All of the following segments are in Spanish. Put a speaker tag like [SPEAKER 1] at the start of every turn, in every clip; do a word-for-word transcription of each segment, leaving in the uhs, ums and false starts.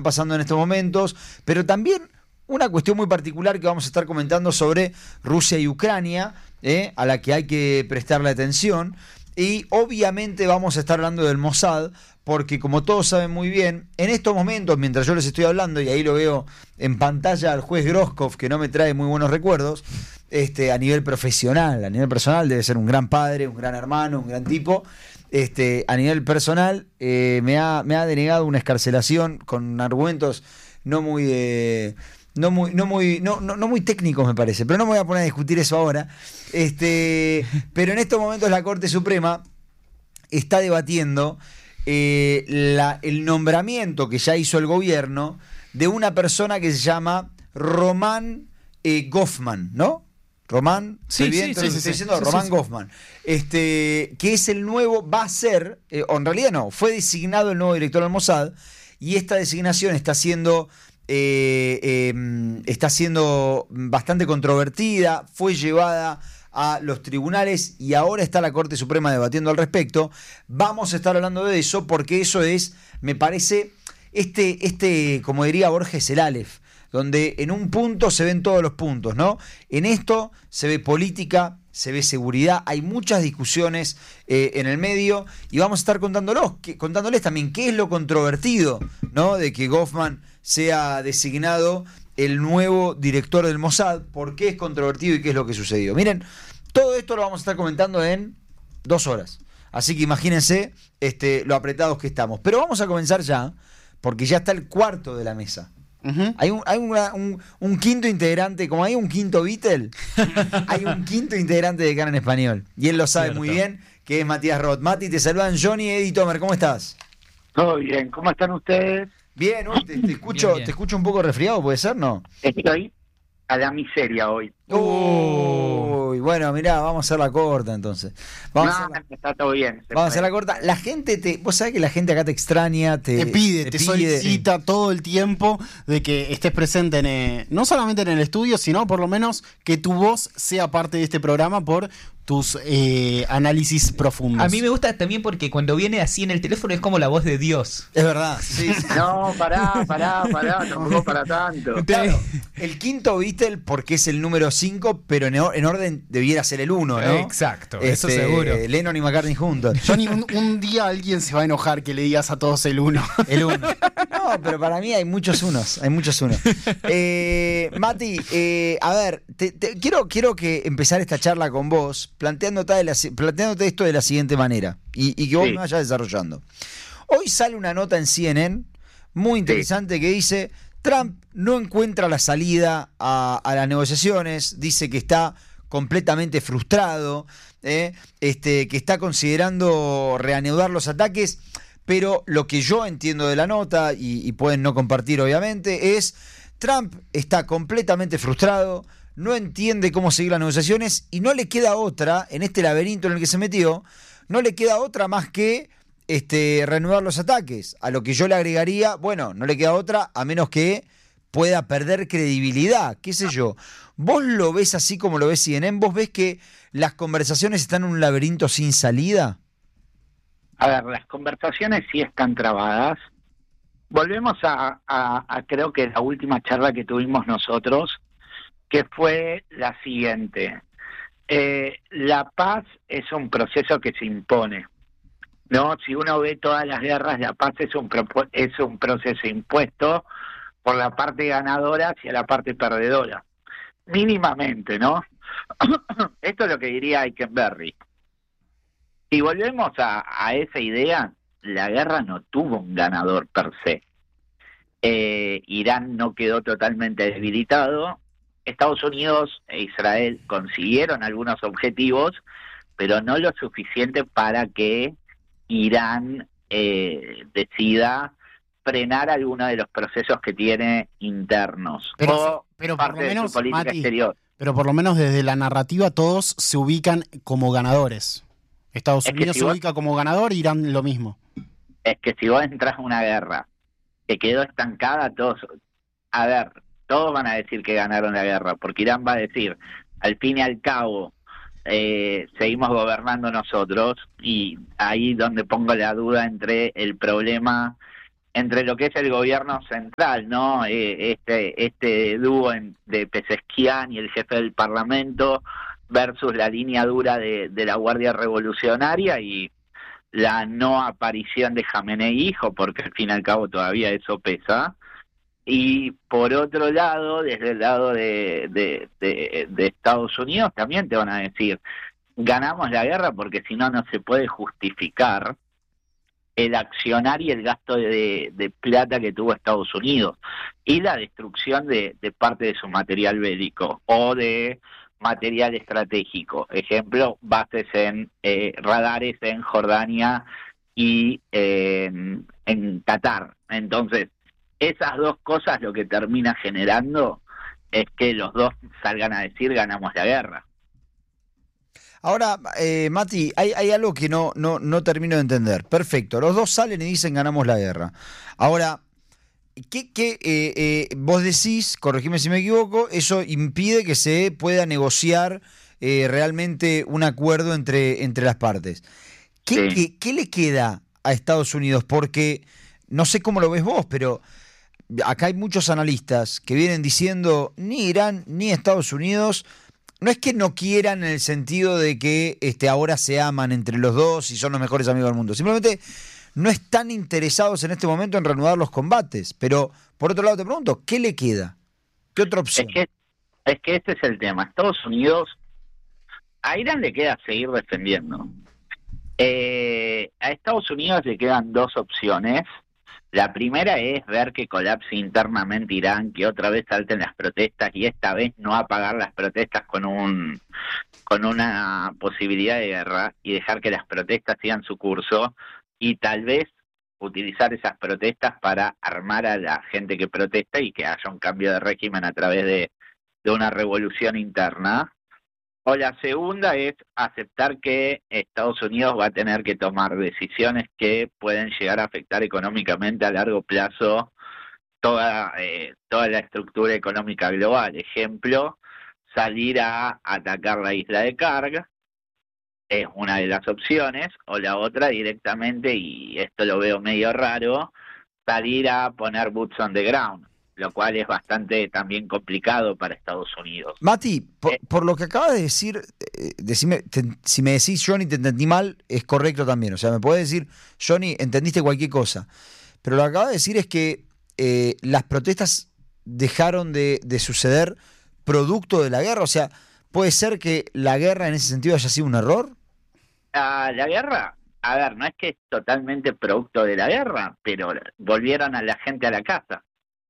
[SPEAKER 1] pasando en estos momentos, pero también una cuestión muy particular que vamos a estar comentando sobre Rusia y Ucrania, eh, a la que hay que prestarle atención. Y obviamente vamos a estar hablando del Mossad, porque como todos saben muy bien, en estos momentos, mientras yo les estoy hablando, y ahí lo veo en pantalla al juez Groskov, que no me trae muy buenos recuerdos, este, a nivel profesional, a nivel personal, debe ser un gran padre, un gran hermano, un gran tipo. Este, a nivel personal, eh, me, ha, me ha denegado una excarcelación con argumentos no muy... Eh, No muy, no muy, no, no, no muy técnicos, me parece, pero no me voy a poner a discutir eso ahora. Este, pero en estos momentos la Corte Suprema está debatiendo eh, la, el nombramiento que ya hizo el gobierno de una persona que se llama Román eh, Goffman, ¿no? Román,
[SPEAKER 2] sí,
[SPEAKER 1] bien,
[SPEAKER 2] sí, sí, sí,
[SPEAKER 1] estoy
[SPEAKER 2] sí,
[SPEAKER 1] diciendo
[SPEAKER 2] sí,
[SPEAKER 1] Román
[SPEAKER 2] sí, sí.
[SPEAKER 1] Goffman, este, que es el nuevo, va a ser, eh, o en realidad no, fue designado el nuevo director del Mossad, y esta designación está siendo Eh, eh, está siendo bastante controvertida, fue llevada a los tribunales y ahora está la Corte Suprema debatiendo al respecto. Vamos a estar hablando de eso porque eso es, me parece, este, este como diría Borges, el Aleph, donde en un punto se ven todos los puntos, ¿no? En esto se ve política, se ve seguridad, hay muchas discusiones eh, en el medio y vamos a estar contándolos, que, contándoles también qué es lo controvertido, ¿no? De que Goffman sea designado el nuevo director del Mossad, por qué es controvertido y qué es lo que sucedió. Miren, todo esto lo vamos a estar comentando en dos horas, así que imagínense este, lo apretados que estamos. Pero vamos a comenzar ya, porque ya está el cuarto de la mesa. Uh-huh. Hay, un, hay una, un, un quinto integrante, como hay un quinto Beatle, hay un quinto integrante de Cara en Español. Y él lo sabe Cierto. muy bien, que es Matías Roth. Mati, te saludan Johnny, Eddie, Tomer, ¿cómo estás?
[SPEAKER 3] Todo bien, ¿cómo están ustedes?
[SPEAKER 1] Bien, uy, te, te, escucho, bien, bien. te escucho un poco resfriado, ¿puede ser, no?
[SPEAKER 3] Estoy a la miseria hoy.
[SPEAKER 1] Uy, bueno, mirá, vamos a hacer la corta entonces. Vamos
[SPEAKER 3] no,
[SPEAKER 1] a hacer la...
[SPEAKER 3] está todo bien.
[SPEAKER 1] Vamos a hacer la corta. La gente, te, vos sabés que la gente acá te extraña, te,
[SPEAKER 2] te pide, te, te
[SPEAKER 1] pide.
[SPEAKER 2] solicita todo el tiempo de que estés presente en, eh, no solamente en el estudio, sino por lo menos que tu voz sea parte de este programa por tus eh, análisis profundos.
[SPEAKER 4] A mí me gusta también porque cuando viene así en el teléfono es como la voz de Dios.
[SPEAKER 1] Es verdad. Sí, sí.
[SPEAKER 3] No, pará, pará, pará, tampoco para tanto.
[SPEAKER 1] Claro, el quinto Beatle porque es el número cinco, pero en, en orden debiera ser el uno, ¿no?
[SPEAKER 4] Exacto,
[SPEAKER 1] este,
[SPEAKER 4] eso seguro.
[SPEAKER 1] Lennon y McCartney juntos.
[SPEAKER 2] Johnny, un, un día alguien se va a enojar que le digas a todos el uno.
[SPEAKER 1] El uno. No, pero para mí hay muchos unos, hay muchos unos. Eh, Mati, eh, a ver, te, te, quiero, quiero que empezar esta charla con vos planteándote, de la, planteándote esto de la siguiente manera y, y que vos sí. me vayas desarrollando. Hoy sale una nota en C N N muy interesante sí. que dice: Trump no encuentra la salida a, a las negociaciones, dice que está completamente frustrado, eh, este, que está considerando reanudar los ataques, pero lo que yo entiendo de la nota, y, y pueden no compartir obviamente, es Trump está completamente frustrado, no entiende cómo seguir las negociaciones y no le queda otra, en este laberinto en el que se metió, no le queda otra más que este, reanudar los ataques, a lo que yo le agregaría, bueno, no le queda otra a menos que pueda perder credibilidad, qué sé yo. ¿Vos lo ves así como lo ves C N N? ¿Vos ves que las conversaciones están en un laberinto sin salida?
[SPEAKER 3] A ver, las conversaciones sí están trabadas. Volvemos a, a, a creo que la última charla que tuvimos nosotros, que fue la siguiente. Eh, la paz es un proceso que se impone, ¿no? Si uno ve todas las guerras, la paz es un, es un proceso impuesto por la parte ganadora hacia la parte perdedora. Mínimamente, ¿no? Esto es lo que diría Eikenberry. Si volvemos a, a esa idea, la guerra no tuvo un ganador per se. Eh, Irán no quedó totalmente debilitado. Estados Unidos e Israel consiguieron algunos objetivos, pero no lo suficiente para que Irán eh, decida frenar alguno de los procesos que tiene internos
[SPEAKER 2] pero,
[SPEAKER 3] o
[SPEAKER 2] pero
[SPEAKER 3] parte
[SPEAKER 2] por lo menos,
[SPEAKER 3] de su política
[SPEAKER 2] Mati,
[SPEAKER 3] exterior.
[SPEAKER 2] Pero por lo menos desde la narrativa todos se ubican como ganadores. Estados
[SPEAKER 3] es
[SPEAKER 2] Unidos
[SPEAKER 3] si
[SPEAKER 2] se
[SPEAKER 3] vos,
[SPEAKER 2] ubica como ganador, Irán lo mismo.
[SPEAKER 3] Es que si vos entras a una guerra que quedó estancada, todos, a ver, todos van a decir que ganaron la guerra, porque Irán va a decir, al fin y al cabo, eh, seguimos gobernando nosotros, y ahí donde pongo la duda entre el problema entre lo que es el gobierno central, ¿no? Eh, este este dúo en, de Pezeshkian y el jefe del Parlamento versus la línea dura de, de la Guardia Revolucionaria y la no aparición de Jamenei hijo, porque al fin y al cabo todavía eso pesa. Y por otro lado, desde el lado de, de, de, de Estados Unidos también te van a decir, ganamos la guerra porque si no, no se puede justificar el accionar y el gasto de, de plata que tuvo Estados Unidos y la destrucción de, de parte de su material bélico o de material estratégico. Ejemplo, bases en eh, radares en Jordania y eh, en, en Qatar. Entonces, esas dos cosas lo que termina generando es que los dos salgan a decir ganamos la guerra.
[SPEAKER 1] Ahora, eh, Mati, hay, hay algo que no, no, no termino de entender. Perfecto, los dos salen y dicen ganamos la guerra. Ahora, ¿qué, qué eh, eh, vos decís, corregime si me equivoco, eso impide que se pueda negociar eh, realmente un acuerdo entre, entre las partes? ¿Qué,
[SPEAKER 3] Sí.
[SPEAKER 1] qué, ¿Qué le queda a Estados Unidos? Porque no sé cómo lo ves vos, pero acá hay muchos analistas que vienen diciendo ni Irán ni Estados Unidos no es que no quieran en el sentido de que este, ahora se aman entre los dos y son los mejores amigos del mundo. Simplemente no están interesados en este momento en reanudar los combates. Pero, por otro lado, te pregunto, ¿qué le queda? ¿Qué otra opción?
[SPEAKER 3] Es que, es que este es el tema. Estados Unidos, a Irán le queda seguir defendiendo. Eh, a Estados Unidos le quedan dos opciones. La primera es ver que colapse internamente Irán, que otra vez salten las protestas y esta vez no apagar las protestas con un con una posibilidad de guerra y dejar que las protestas sigan su curso y tal vez utilizar esas protestas para armar a la gente que protesta y que haya un cambio de régimen a través de, de una revolución interna. O la segunda es aceptar que Estados Unidos va a tener que tomar decisiones que pueden llegar a afectar económicamente a largo plazo toda, eh, toda la estructura económica global. Ejemplo, salir a atacar la isla de Karg es una de las opciones, o la otra directamente, y esto lo veo medio raro, salir a poner boots on the ground, lo cual es bastante también complicado para Estados Unidos.
[SPEAKER 1] Mati, por,
[SPEAKER 3] Eh,
[SPEAKER 1] por lo que acabas de decir, eh, decime, te- si me decís Johnny te entendí mal, es correcto también. O sea, me podés decir, Johnny, entendiste cualquier cosa. Pero lo que acabas de decir es que eh, las protestas dejaron de, de suceder producto de la guerra. O sea, ¿puede ser que la guerra en ese sentido haya sido un error?
[SPEAKER 3] a la guerra, a ver, no es que es totalmente producto de la guerra, pero volvieron a la gente a la casa.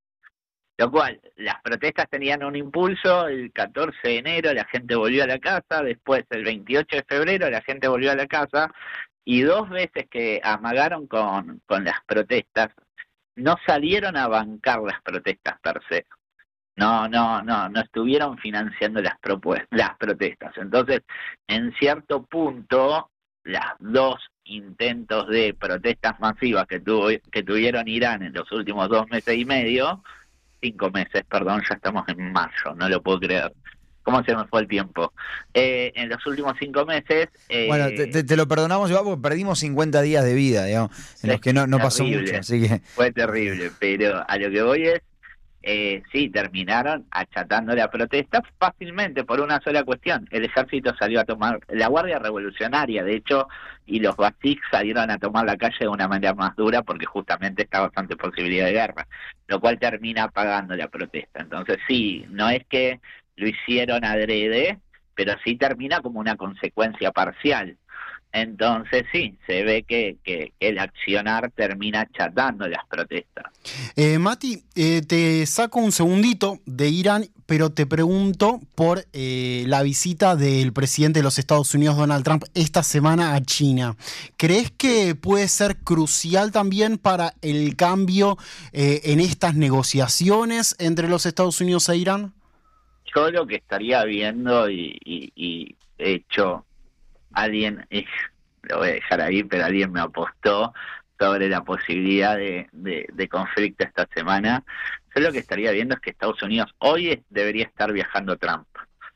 [SPEAKER 3] Lo cual, las protestas tenían un impulso, el catorce de enero la gente volvió a la casa, después el veintiocho de febrero la gente volvió a la casa, y dos veces que amagaron con, con las protestas, no salieron a bancar las protestas per se. No, no, no, no estuvieron financiando las propuestas, las protestas. Entonces, en cierto punto, las dos intentos de protestas masivas que tuvo, que tuvieron Irán en los últimos dos meses y medio, cinco meses, perdón, ya estamos en mayo, no lo puedo creer. ¿Cómo se me fue el tiempo? Eh, en los últimos cinco meses... Eh,
[SPEAKER 1] Bueno, te, te- te lo perdonamos, Iván, porque perdimos cincuenta días de vida, digamos, en los que no, no pasó
[SPEAKER 3] terrible.
[SPEAKER 1] mucho. Así que,
[SPEAKER 3] Fue terrible, pero a lo que voy es, eh, sí, terminaron achatando la protesta fácilmente por una sola cuestión. El ejército salió a tomar, la Guardia Revolucionaria, de hecho, y los basic salieron a tomar la calle de una manera más dura porque justamente estaba bastante posibilidad de guerra, lo cual termina apagando la protesta. Entonces sí, no es que lo hicieron adrede, pero sí termina como una consecuencia parcial. Entonces sí, se ve que, que, que el accionar termina achatando las protestas.
[SPEAKER 2] Eh, Mati, eh, te saco un segundito de Irán, pero te pregunto por eh, la visita del presidente de los Estados Unidos, Donald Trump, esta semana a China. ¿Crees que puede ser crucial también para el cambio eh, en estas negociaciones entre los Estados Unidos e Irán?
[SPEAKER 3] Yo lo que estaría viendo, y, y, y de hecho, alguien, eh, lo voy a dejar ahí, pero alguien me apostó sobre la posibilidad de, de, de conflicto esta semana. Yo lo que estaría viendo es que Estados Unidos hoy es- debería estar viajando Trump,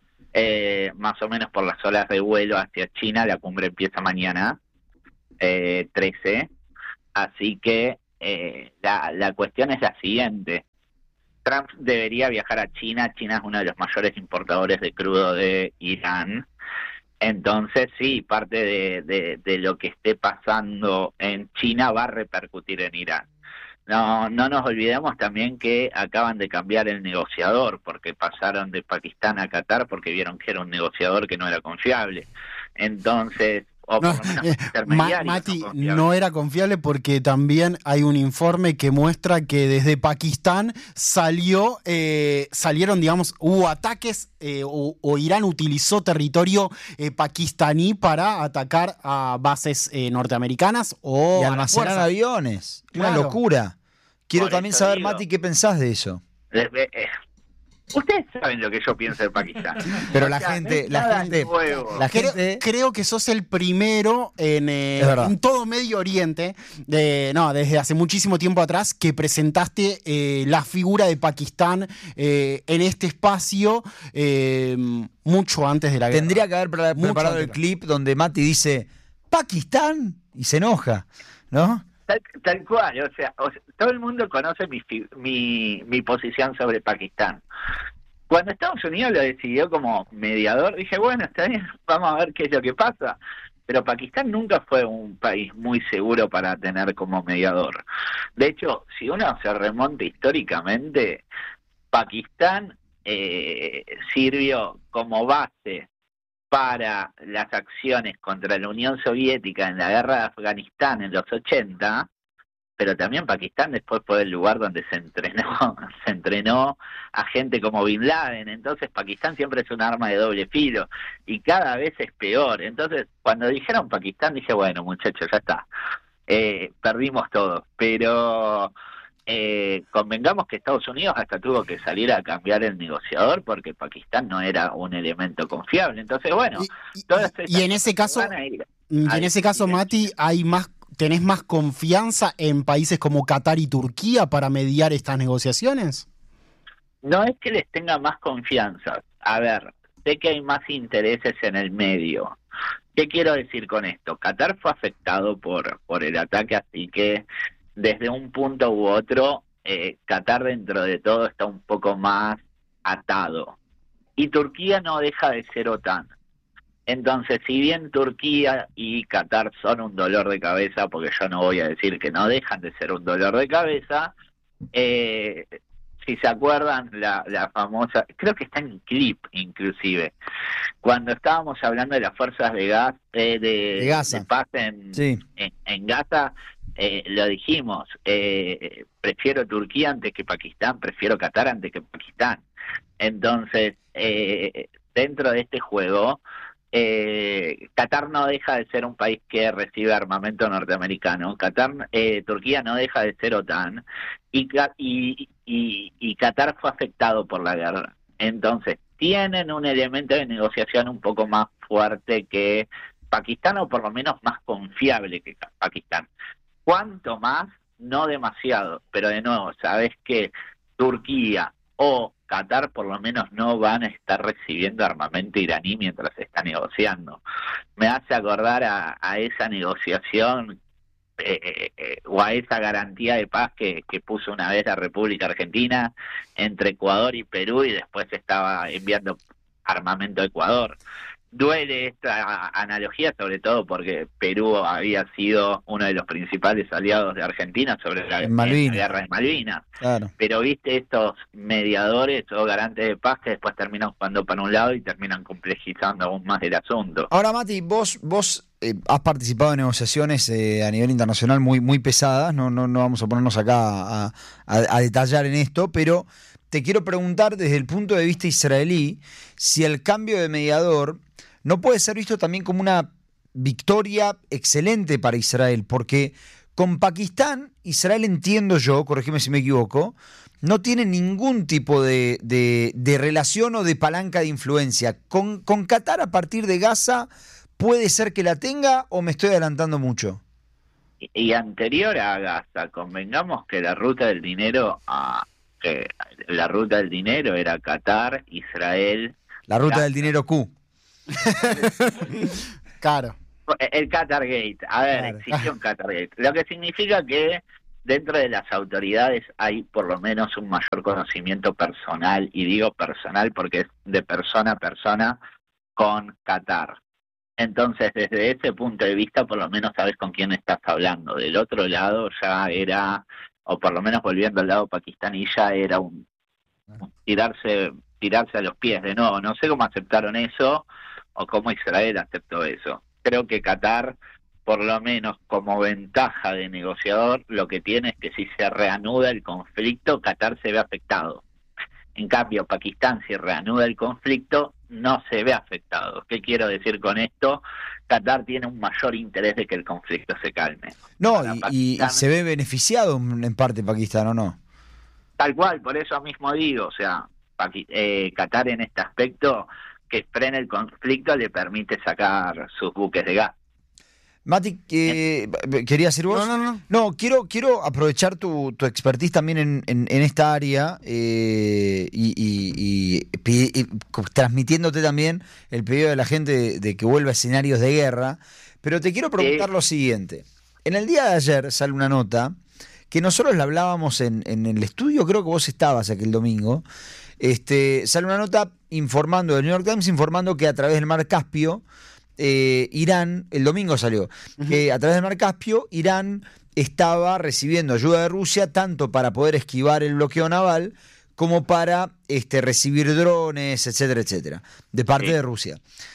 [SPEAKER 3] eh, más o menos por las horas de vuelo hacia China. La cumbre empieza mañana, eh, trece, así que eh, la, la cuestión es la siguiente. Trump debería viajar a China. China es uno de los mayores importadores de crudo de Irán. Entonces, sí, parte de, de, de lo que esté pasando en China va a repercutir en Irán. No, no nos olvidemos también que acaban de cambiar el negociador, porque pasaron de Pakistán a Qatar porque vieron que era un negociador que no era confiable. Entonces, o
[SPEAKER 2] No,
[SPEAKER 3] por lo menos
[SPEAKER 2] eh,
[SPEAKER 3] intermediario,
[SPEAKER 2] Ma- Mati,
[SPEAKER 3] no confiable.
[SPEAKER 2] no era confiable porque también hay un informe que muestra que desde Pakistán salió, eh, salieron, digamos, hubo ataques eh, o, o Irán utilizó territorio eh, pakistaní para atacar a bases eh, norteamericanas o
[SPEAKER 1] Y
[SPEAKER 2] a las
[SPEAKER 1] almacenar
[SPEAKER 2] fuerzas.
[SPEAKER 1] aviones. Una
[SPEAKER 2] Claro.
[SPEAKER 1] locura. Quiero
[SPEAKER 3] Por
[SPEAKER 1] también
[SPEAKER 3] eso
[SPEAKER 1] saber,
[SPEAKER 3] digo.
[SPEAKER 1] Mati, ¿qué pensás de eso?
[SPEAKER 3] Eh, eh, eh, Ustedes saben lo que yo pienso de Pakistán.
[SPEAKER 1] Pero
[SPEAKER 3] O
[SPEAKER 1] la
[SPEAKER 3] sea,
[SPEAKER 1] gente-
[SPEAKER 3] no es
[SPEAKER 1] la
[SPEAKER 3] nada
[SPEAKER 1] gente-
[SPEAKER 3] nuevo.
[SPEAKER 1] la
[SPEAKER 2] Creo,
[SPEAKER 1] gente-
[SPEAKER 2] creo que sos el primero en, eh,
[SPEAKER 1] Es verdad.
[SPEAKER 2] en todo Medio Oriente, de, no, desde hace muchísimo tiempo atrás, que presentaste eh, la figura de Pakistán eh, en este espacio eh, mucho antes de la guerra.
[SPEAKER 1] Tendría que haber pre-
[SPEAKER 2] Mucho
[SPEAKER 1] preparado el
[SPEAKER 2] antes.
[SPEAKER 1] clip donde Mati dice ¿Pakistán? Y se enoja, ¿no?
[SPEAKER 3] Tal, tal cual, o sea, o sea, todo el mundo conoce mi, fi- mi, mi posición sobre Pakistán. Cuando Estados Unidos lo decidió como mediador, dije, bueno, está bien, vamos a ver qué es lo que pasa. Pero Pakistán nunca fue un país muy seguro para tener como mediador. De hecho, si uno se remonta históricamente, Pakistán eh, sirvió como base para las acciones contra la Unión Soviética en la guerra de Afganistán en los ochenta, pero también Pakistán después fue el lugar donde se entrenó, se entrenó a gente como Bin Laden. Entonces Pakistán siempre es un arma de doble filo y cada vez es peor. Entonces cuando dijeron Pakistán dije, bueno muchachos, ya está, eh, perdimos todo, pero eh, convengamos que Estados Unidos hasta tuvo que salir a cambiar el negociador porque Pakistán no era un elemento confiable. Entonces bueno,
[SPEAKER 2] Y, y-
[SPEAKER 3] todas
[SPEAKER 2] y-
[SPEAKER 3] esas
[SPEAKER 2] y en ese
[SPEAKER 3] cosas
[SPEAKER 2] caso,
[SPEAKER 3] van a ir.
[SPEAKER 2] y en
[SPEAKER 3] Ahí,
[SPEAKER 2] ese caso,
[SPEAKER 3] bien.
[SPEAKER 2] Mati, hay más, ¿tenés más confianza en países como Qatar y Turquía para mediar estas negociaciones?
[SPEAKER 3] No es que les tenga más confianza. A ver, sé que hay más intereses en el medio. ¿Qué quiero decir con esto? Qatar fue afectado por, por el ataque, así que desde un punto u otro, eh, Qatar dentro de todo está un poco más atado. Y Turquía no deja de ser OTAN. Entonces, si bien Turquía y Qatar son un dolor de cabeza, porque yo no voy a decir que no dejan de ser un dolor de cabeza, eh, si se acuerdan, la, la famosa, creo que está en clip inclusive, cuando estábamos hablando de las fuerzas de gas, eh, de,
[SPEAKER 1] De Gaza.
[SPEAKER 3] de paz en,
[SPEAKER 1] Sí.
[SPEAKER 3] en, en Gaza, eh, lo dijimos, eh, prefiero Turquía antes que Pakistán, prefiero Qatar antes que Pakistán. Entonces, eh, dentro de este juego, eh, Qatar no deja de ser un país que recibe armamento norteamericano, Qatar, eh, Turquía no deja de ser OTAN, y, Ca- y, y, y Qatar fue afectado por la guerra. Entonces, tienen un elemento de negociación un poco más fuerte que Pakistán, o por lo menos más confiable que Ca- Pakistán. ¿Cuánto más? No demasiado, pero de nuevo, sabes que Turquía o Qatar por lo menos no van a estar recibiendo armamento iraní mientras se está negociando. Me hace acordar a, a esa negociación eh, eh, o a esa garantía de paz que, que puso una vez la República Argentina entre Ecuador y Perú, y después estaba enviando armamento a Ecuador. Duele esta analogía, sobre todo porque Perú había sido uno de los principales aliados de Argentina sobre la,
[SPEAKER 1] En Malvinas.
[SPEAKER 3] la guerra de Malvinas.
[SPEAKER 1] Claro.
[SPEAKER 3] Pero viste estos mediadores o garantes de paz que después terminan jugando para un lado y terminan complejizando aún más el asunto.
[SPEAKER 1] Ahora, Mati, vos, vos eh, has participado en negociaciones eh, a nivel internacional muy, muy pesadas, no, no, no vamos a ponernos acá a, a- a detallar en esto, pero te quiero preguntar desde el punto de vista israelí si el cambio de mediador no puede ser visto también como una victoria excelente para Israel, porque con Pakistán, Israel, entiendo yo, corrígeme si me equivoco, no tiene ningún tipo de, de- de relación o de palanca de influencia. Con, con Qatar, a partir de Gaza, ¿puede ser que la tenga o me estoy adelantando mucho?
[SPEAKER 3] Y, y anterior a Gaza, convengamos que la ruta del dinero, a, que la ruta del dinero era Qatar, Israel,
[SPEAKER 1] La ruta
[SPEAKER 3] Gaza.
[SPEAKER 1] del dinero Q.
[SPEAKER 2] Claro.
[SPEAKER 3] el Qatar Gate. A ver,
[SPEAKER 1] Claro.
[SPEAKER 3] existió un Qatar Gate. Lo que significa que dentro de las autoridades hay por lo menos un mayor conocimiento personal, y digo personal porque es de persona a persona, con Qatar. Entonces, desde ese punto de vista, por lo menos sabes con quién estás hablando. Del otro lado ya era, o por lo menos volviendo al lado pakistaní, ya era un, un tirarse, tirarse a los pies de nuevo. No sé cómo aceptaron eso o cómo Israel aceptó eso. Creo que Qatar, por lo menos como ventaja de negociador, lo que tiene es que si se reanuda el conflicto, Qatar se ve afectado. En cambio, Pakistán, si reanuda el conflicto, no se ve afectado. ¿Qué quiero decir con esto? Qatar tiene un mayor interés de que el conflicto se calme.
[SPEAKER 1] No, y, Pakistán, y se ve beneficiado en parte Pakistán, ¿o no?
[SPEAKER 3] Tal cual, por eso mismo digo, o sea, Paqui, eh, Qatar en este aspecto, que frene el conflicto, le permite sacar sus buques de gas.
[SPEAKER 1] Mati, eh, ¿querías decir vos?
[SPEAKER 2] No, no, no.
[SPEAKER 1] No, quiero, quiero aprovechar tu, tu expertise también en, en, en esta área eh, y, y, y, y transmitiéndote también el pedido de la gente de, de que vuelva a escenarios de guerra. Pero te quiero preguntar sí. lo siguiente. En el día de ayer sale una nota que nosotros la hablábamos en, en el estudio, creo que vos estabas aquel domingo. Este, sale una nota informando del New York Times, informando que a través del Mar Caspio, Eh, Irán, el domingo salió, uh-huh. que a través del Mar Caspio, Irán estaba recibiendo ayuda de Rusia tanto para poder esquivar el bloqueo naval como para este, recibir drones, etcétera, etcétera, de parte sí. de Rusia.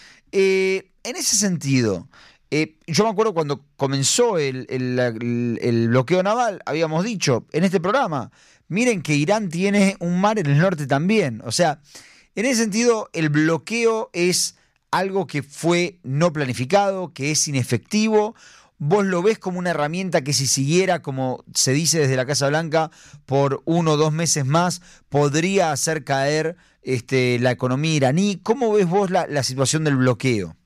[SPEAKER 1] Eh, en ese sentido, eh, yo me acuerdo cuando comenzó el, el, el, el bloqueo naval, habíamos dicho en este programa, miren que Irán tiene un mar en el norte también. O sea, en ese sentido, el bloqueo es algo que fue no planificado, que es inefectivo. ¿Vos lo ves como una herramienta que si siguiera, como se dice desde la Casa Blanca, por uno o dos meses más, podría hacer caer este, la economía iraní? ¿Cómo ves vos la, la situación del bloqueo?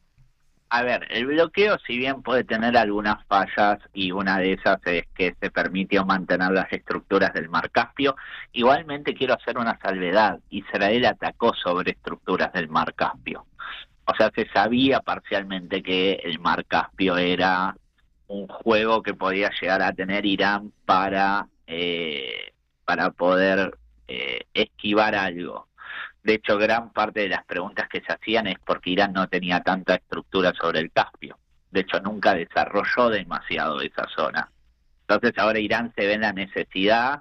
[SPEAKER 3] A ver, el bloqueo, si bien puede tener algunas fallas, y una de esas es que se permitió mantener las estructuras del Mar Caspio, igualmente quiero hacer una salvedad. Israel atacó sobre estructuras del Mar Caspio. O sea, se sabía parcialmente que el Mar Caspio era un juego que podía llegar a tener Irán para, eh, para poder eh, esquivar algo. De hecho, gran parte de las preguntas que se hacían es porque Irán no tenía tanta estructura sobre el Caspio. De hecho, nunca desarrolló demasiado esa zona. Entonces, ahora Irán se ve en la necesidad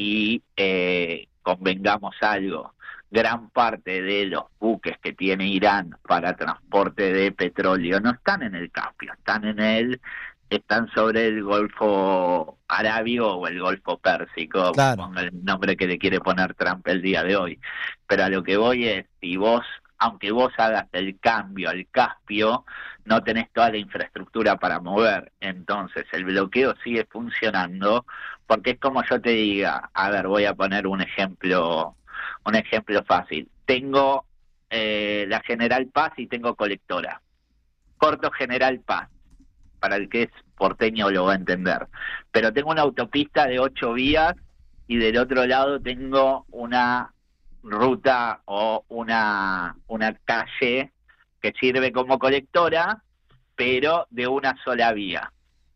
[SPEAKER 3] y eh, convengamos algo. Gran parte de los buques que tiene Irán para transporte de petróleo no están en el Caspio, están en el, están sobre el Golfo Arábigo o el Golfo Pérsico,
[SPEAKER 1] claro.
[SPEAKER 3] Con el nombre que le quiere poner Trump el día de hoy. Pero a lo que voy es, si vos, aunque vos hagas el cambio al Caspio, no tenés toda la infraestructura para mover. Entonces el bloqueo sigue funcionando, porque es como yo te diga, a ver, voy a poner un ejemplo... Un ejemplo fácil. Tengo eh, la General Paz y tengo colectora. Corto General Paz. Para el que es porteño lo va a entender. Pero tengo una autopista de ocho vías y del otro lado tengo una ruta o una, una calle que sirve como colectora, pero de una sola vía.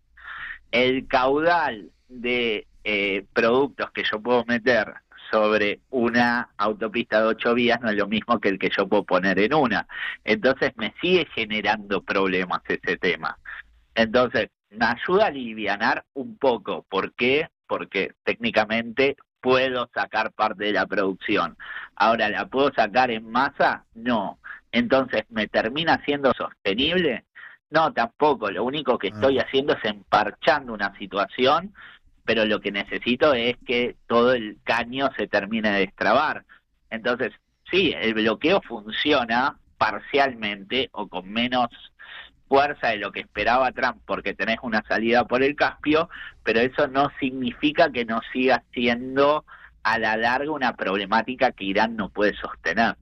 [SPEAKER 3] El caudal de eh, productos que yo puedo meter sobre una autopista de ocho vías no es lo mismo que el que yo puedo poner en una. Entonces me sigue generando problemas ese tema. Entonces me ayuda a alivianar un poco. ¿Por qué? Porque técnicamente puedo sacar parte de la producción. Ahora, ¿la puedo sacar en masa? No. Entonces, ¿me termina siendo sostenible? No, tampoco. Lo único que estoy haciendo es emparchando una situación, pero lo que necesito es que todo el caño se termine de destrabar. Entonces, sí, el bloqueo funciona parcialmente o con menos fuerza de lo que esperaba Trump, porque tenés una salida por el Caspio, pero eso no significa que no siga siendo a la larga una problemática que Irán no puede sostener.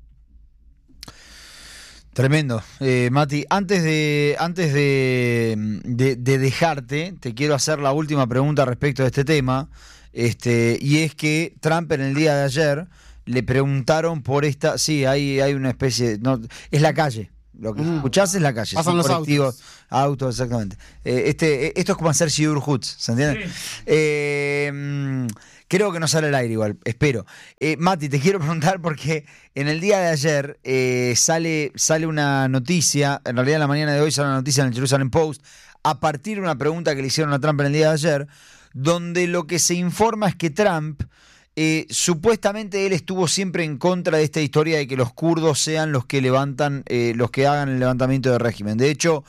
[SPEAKER 1] Tremendo. Eh, Mati, antes de antes de, de, de dejarte, te quiero hacer la última pregunta respecto de este tema, este, y es que Trump en el día de ayer le preguntaron por esta, sí, hay, hay una especie, no, es la calle, Lo que
[SPEAKER 2] Mm.
[SPEAKER 1] escuchás es la calle.
[SPEAKER 2] Pasan
[SPEAKER 1] sí,
[SPEAKER 2] los
[SPEAKER 1] colectivos, autos, exactamente. Eh, este, eh, esto es como hacer Sidur Hoods, ¿se entiende?
[SPEAKER 4] Sí.
[SPEAKER 1] Eh, mm, creo que no sale al aire igual, espero. Eh, Mati, te quiero preguntar porque en el día de ayer eh, sale, sale una noticia, en realidad en la mañana de hoy sale una noticia en el Jerusalem Post, a partir de una pregunta que le hicieron a Trump en el día de ayer, donde lo que se informa es que Trump, eh, supuestamente él estuvo siempre en contra de esta historia de que los kurdos sean los que levantan, eh, los que hagan el levantamiento del régimen. De hecho,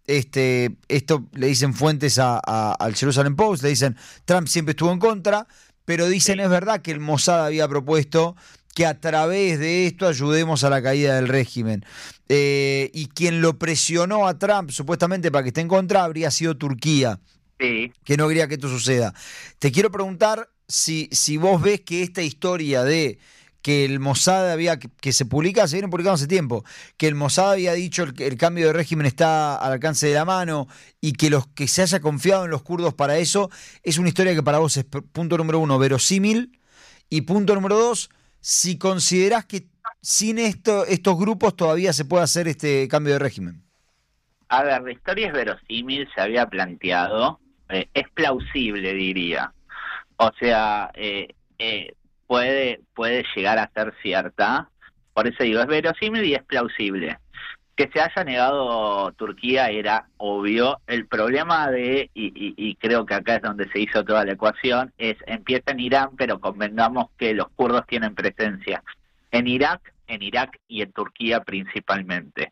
[SPEAKER 1] este, esto le dicen fuentes a, a, al Jerusalem Post, le dicen Trump siempre estuvo en contra, pero dicen es verdad que el Mossad había propuesto que a través de esto ayudemos a la caída del régimen. Eh, y quien lo presionó a Trump supuestamente para que esté en contra habría sido Turquía,
[SPEAKER 3] Sí.
[SPEAKER 1] que no quería que esto suceda. Te quiero preguntar si, si vos ves que esta historia de que el Mossad había, que, que se publica, se viene publicando hace tiempo, que el Mossad había dicho el, el cambio de régimen está al alcance de la mano y que los que se haya confiado en los kurdos para eso, es una historia que para vos es, punto número uno, verosímil, y punto número dos, si considerás que sin esto, estos grupos todavía se puede hacer este cambio de régimen.
[SPEAKER 3] A ver, la historia es verosímil, se había planteado, eh, es plausible, diría. O sea, eh, eh, puede, puede llegar a ser cierta, por eso digo, es verosímil y es plausible. Que se haya negado Turquía era obvio. El problema de, y, y, y creo que acá es donde se hizo toda la ecuación, es empieza en Irán, pero convengamos que los kurdos tienen presencia en Irak, en Irak y en Turquía principalmente.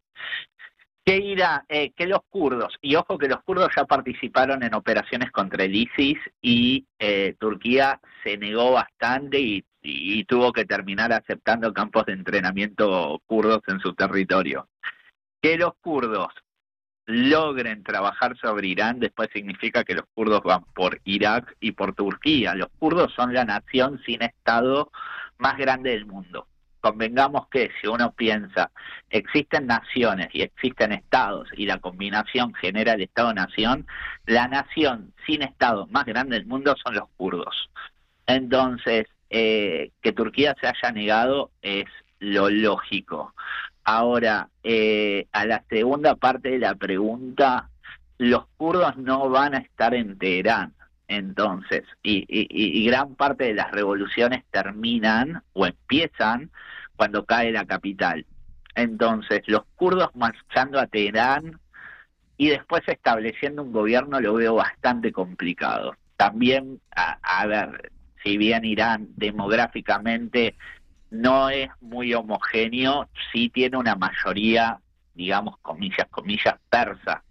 [SPEAKER 3] Que Irán, eh, que los kurdos, y ojo que los kurdos ya participaron en operaciones contra el ISIS y eh, Turquía se negó bastante y, y, y tuvo que terminar aceptando campos de entrenamiento kurdos en su territorio. Que los kurdos logren trabajar sobre Irán después significa que los kurdos van por Irak y por Turquía. Los kurdos son la nación sin Estado más grande del mundo. Convengamos que si uno piensa, existen naciones y existen estados y la combinación genera el Estado-nación, la nación sin Estado más grande del mundo son los kurdos. Entonces, eh, que Turquía se haya negado es lo lógico. Ahora, eh, a la segunda parte de la pregunta, los kurdos no van a estar en Teherán. Entonces, y, y, y gran parte de las revoluciones terminan o empiezan cuando cae la capital. Entonces, los kurdos marchando a Teherán y después estableciendo un gobierno lo veo bastante complicado. También, a, a ver, si bien Irán demográficamente no es muy homogéneo, sí tiene una mayoría, digamos, comillas, comillas, persa.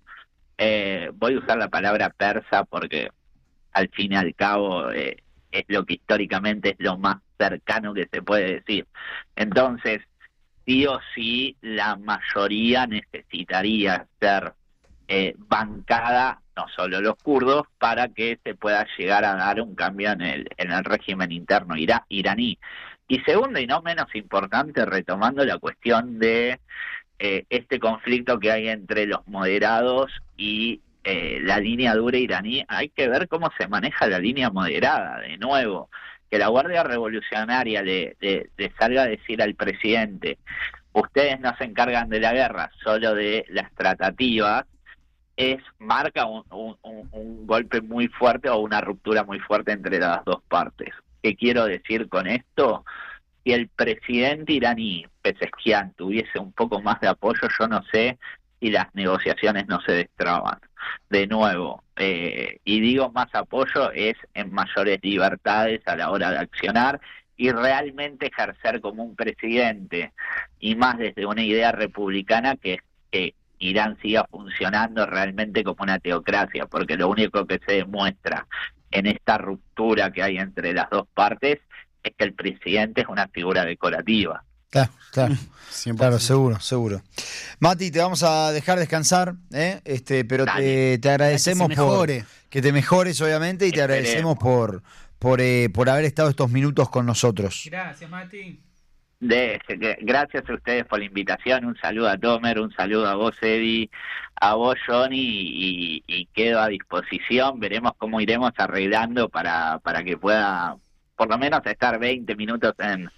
[SPEAKER 3] Eh, voy a usar la palabra persa porque al fin y al cabo eh, es lo que históricamente es lo más cercano que se puede decir. Entonces, sí o sí, la mayoría necesitaría ser eh, bancada, no solo los kurdos, para que se pueda llegar a dar un cambio en el, en el régimen interno ira, iraní. Y segundo, y no menos importante, retomando la cuestión de eh, este conflicto que hay entre los moderados y Eh, la línea dura iraní, hay que ver cómo se maneja la línea moderada. De nuevo, que la Guardia Revolucionaria le, le, le salga a decir al presidente, ustedes no se encargan de la guerra, solo de las tratativas, es marca un, un, un, un golpe muy fuerte o una ruptura muy fuerte entre las dos partes. ¿Qué quiero decir con esto? Si el presidente iraní, Pezeshkian, tuviese un poco más de apoyo, yo no sé si las negociaciones no se destraban. De nuevo, eh, y digo más apoyo, es en mayores libertades a la hora de accionar y realmente ejercer como un presidente, y más desde una idea republicana, que es que Irán siga funcionando realmente como una teocracia, porque lo único que se demuestra en esta ruptura que hay entre las dos partes es que el presidente es una figura decorativa.
[SPEAKER 1] Claro, claro,
[SPEAKER 2] cien por ciento.
[SPEAKER 1] claro, seguro, seguro. Mati, te vamos a dejar descansar, ¿eh? este, pero te, te agradecemos
[SPEAKER 2] que
[SPEAKER 1] por
[SPEAKER 2] mejore.
[SPEAKER 1] que te mejores, obviamente, y te
[SPEAKER 3] Esperemos.
[SPEAKER 1] agradecemos por por, eh, por haber estado estos minutos con nosotros.
[SPEAKER 4] Gracias, Mati.
[SPEAKER 3] De, de, gracias a ustedes por la invitación, un saludo a Tomer, un saludo a vos, Eddie, a vos, Johnny, y, y quedo a disposición. Veremos cómo iremos arreglando para, para que pueda por lo menos estar veinte minutos en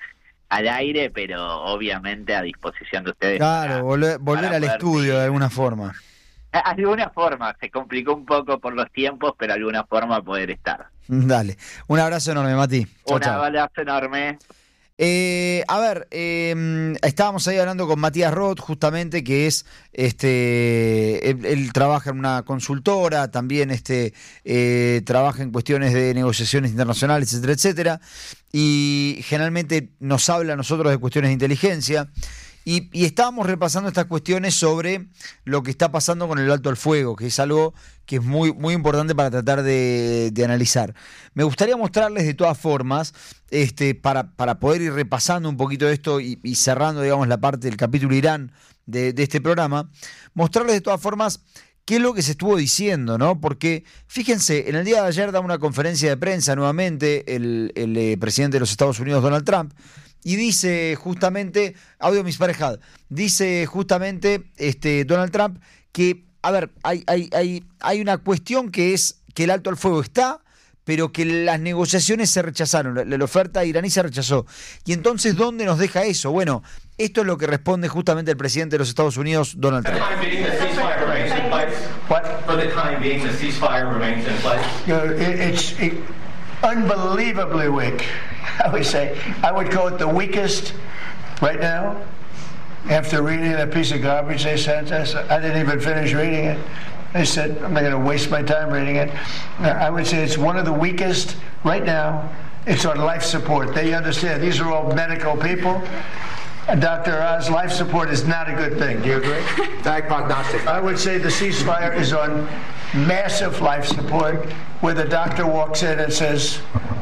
[SPEAKER 3] al aire, pero obviamente a disposición de ustedes.
[SPEAKER 1] Claro,
[SPEAKER 3] para-
[SPEAKER 1] volver, volver
[SPEAKER 3] para
[SPEAKER 1] al
[SPEAKER 3] poder
[SPEAKER 1] estudio
[SPEAKER 3] seguir.
[SPEAKER 1] de alguna forma.
[SPEAKER 3] De alguna forma, se complicó un poco por los tiempos, pero de alguna forma poder estar.
[SPEAKER 1] Dale. Un abrazo enorme, Mati. Chau,
[SPEAKER 3] Un
[SPEAKER 1] chau.
[SPEAKER 3] abrazo enorme.
[SPEAKER 1] Eh, a ver, eh, estábamos ahí hablando con Matías Roth, justamente, que es, este, él, él trabaja en una consultora, también este, eh, trabaja en cuestiones de negociaciones internacionales, etcétera, etcétera, y generalmente nos habla a nosotros de cuestiones de inteligencia. Y, y estábamos repasando estas cuestiones sobre lo que está pasando con el alto al fuego, que es algo que es muy, muy importante para tratar de, de analizar. Me gustaría mostrarles de todas formas, este, para, para poder ir repasando un poquito esto y, y cerrando, digamos, la parte del capítulo Irán de, de este programa, mostrarles de todas formas qué es lo que se estuvo diciendo, ¿no? Porque, fíjense, en el día de ayer da una conferencia de prensa nuevamente el, el eh, presidente de los Estados Unidos, Donald Trump, y dice justamente, audio mis parejad, dice justamente este, Donald Trump que, a ver, hay, hay, hay, hay una cuestión que es que el alto al fuego está, pero que las negociaciones se rechazaron, la, la oferta iraní se rechazó. Y entonces, ¿dónde nos deja eso? Bueno, esto es lo que responde justamente el presidente de los Estados Unidos, Donald Trump.
[SPEAKER 5] What? For the time being, the ceasefire remains in place.
[SPEAKER 6] You know, it, it's it, unbelievably weak. I would say, I would call it the weakest right now. After reading that piece of garbage they sent us, I didn't even finish reading it. They said, I'm not going to waste my time reading it. I would say it's one of the weakest right now. It's on life support. They understand. These are all medical people. And Doctor Oz, life support is not a good thing. Do you agree?
[SPEAKER 7] Bad prognostic.
[SPEAKER 6] I would say the ceasefire is on massive life support, where the doctor walks in and says,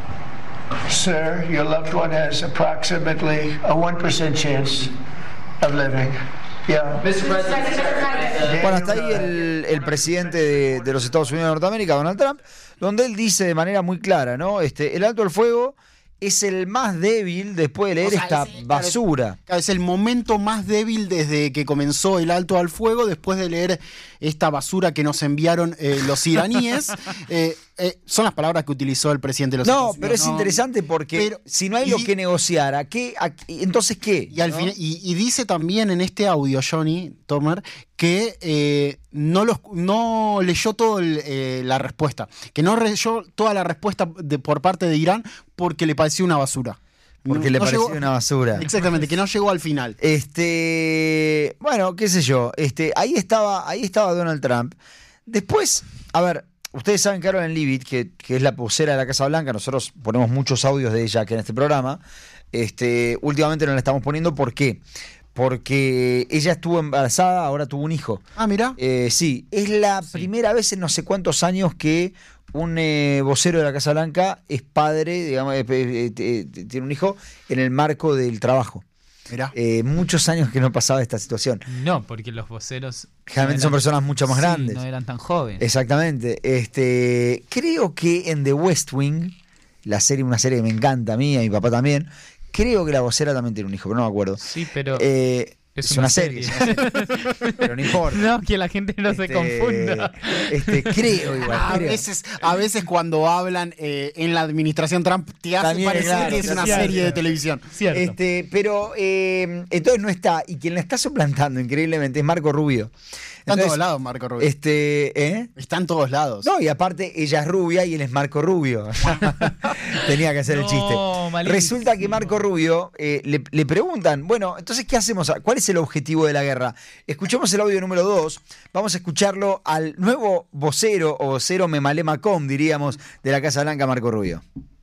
[SPEAKER 6] sir, your loved one has approximately a one percent chance of living. Yeah.
[SPEAKER 5] mister President,
[SPEAKER 1] Bueno, hasta ahí el, el presidente de, de los Estados Unidos de Norteamérica, Donald Trump, donde él dice de manera muy clara, ¿no? Este, el alto al fuego es el más débil después de leer
[SPEAKER 2] O sea,
[SPEAKER 1] esta
[SPEAKER 2] es- claro,
[SPEAKER 1] basura.
[SPEAKER 2] Claro, es el momento más débil desde que comenzó el alto al fuego, después de leer esta basura que nos enviaron eh, los iraníes. Eh, eh, son las palabras que utilizó el presidente de los
[SPEAKER 1] No,
[SPEAKER 2] Estados
[SPEAKER 1] pero
[SPEAKER 2] Unidos.
[SPEAKER 1] es
[SPEAKER 2] No,
[SPEAKER 1] interesante porque
[SPEAKER 2] pero-
[SPEAKER 1] si no hay
[SPEAKER 2] y
[SPEAKER 1] lo
[SPEAKER 2] di-
[SPEAKER 1] que negociar, ¿a qué, a qué- entonces qué?
[SPEAKER 2] Y, al
[SPEAKER 1] ¿no?
[SPEAKER 2] fin- y, y dice también en este audio, Johnny Tomer, que eh, no, los, no leyó toda la respuesta, que no leyó toda la respuesta de, por parte de Irán porque le pareció una basura.
[SPEAKER 1] Porque
[SPEAKER 2] No-
[SPEAKER 1] le
[SPEAKER 2] no
[SPEAKER 1] pareció
[SPEAKER 2] llegó-
[SPEAKER 1] una basura.
[SPEAKER 2] Exactamente, que no llegó al final.
[SPEAKER 1] Este, bueno, qué sé yo, este, ahí estaba, ahí estaba Donald Trump. Después, a ver, ustedes saben que Caroline Leavitt, que, que es la vocera de la Casa Blanca, nosotros ponemos muchos audios de ella aquí en este programa. Este, últimamente no la estamos poniendo, ¿por qué? Porque ella estuvo embarazada, ahora tuvo un hijo.
[SPEAKER 2] Ah, mira.
[SPEAKER 1] Eh, sí, es la primera vez en no sé cuántos años que un eh, vocero de la Casa Blanca es padre, digamos, eh, eh, eh, eh, tiene un hijo en el marco del trabajo.
[SPEAKER 2] Mirá.
[SPEAKER 1] Eh, muchos años que no pasaba esta situación.
[SPEAKER 4] No, porque los voceros
[SPEAKER 1] Generalmente
[SPEAKER 4] no
[SPEAKER 1] son
[SPEAKER 4] eran-
[SPEAKER 1] personas mucho más
[SPEAKER 4] sí,
[SPEAKER 1] grandes.
[SPEAKER 4] no eran tan jóvenes.
[SPEAKER 1] Exactamente. Este, creo que en The West Wing, la serie, una serie que me encanta a mí, a mi papá también, creo que la vocera también tiene un hijo, pero no me acuerdo.
[SPEAKER 4] Sí, pero
[SPEAKER 1] Eh,
[SPEAKER 4] es
[SPEAKER 1] es,
[SPEAKER 4] una
[SPEAKER 1] una serie, es una serie. Pero no importa.
[SPEAKER 4] no, que la gente no se
[SPEAKER 1] Este,
[SPEAKER 4] confunda.
[SPEAKER 1] Este, creo igual.
[SPEAKER 2] A
[SPEAKER 1] creo.
[SPEAKER 2] veces, a veces cuando hablan eh, en la administración Trump te hace
[SPEAKER 1] También,
[SPEAKER 2] parecer
[SPEAKER 1] claro,
[SPEAKER 2] que es una
[SPEAKER 4] cierto.
[SPEAKER 2] serie de televisión.
[SPEAKER 4] Cierto.
[SPEAKER 1] Este, pero eh, entonces no está. Y quien la está suplantando increíblemente es Marco Rubio.
[SPEAKER 2] Está en
[SPEAKER 1] Entonces,
[SPEAKER 2] todos lados, Marco Rubio.
[SPEAKER 1] Este, ¿eh?
[SPEAKER 2] Está en todos lados.
[SPEAKER 1] No, y aparte ella es rubia y él es Marco Rubio. Tenía que hacer el
[SPEAKER 4] No,
[SPEAKER 1] chiste.
[SPEAKER 4] malísimo.
[SPEAKER 1] Resulta que Marco Rubio eh, le, le preguntan, bueno, entonces, ¿qué hacemos? ¿Cuál es el objetivo de la guerra? Escuchemos el audio número dos. Vamos a escucharlo al nuevo vocero o vocero Memalema.com, diríamos, de la Casa Blanca, Marco Rubio.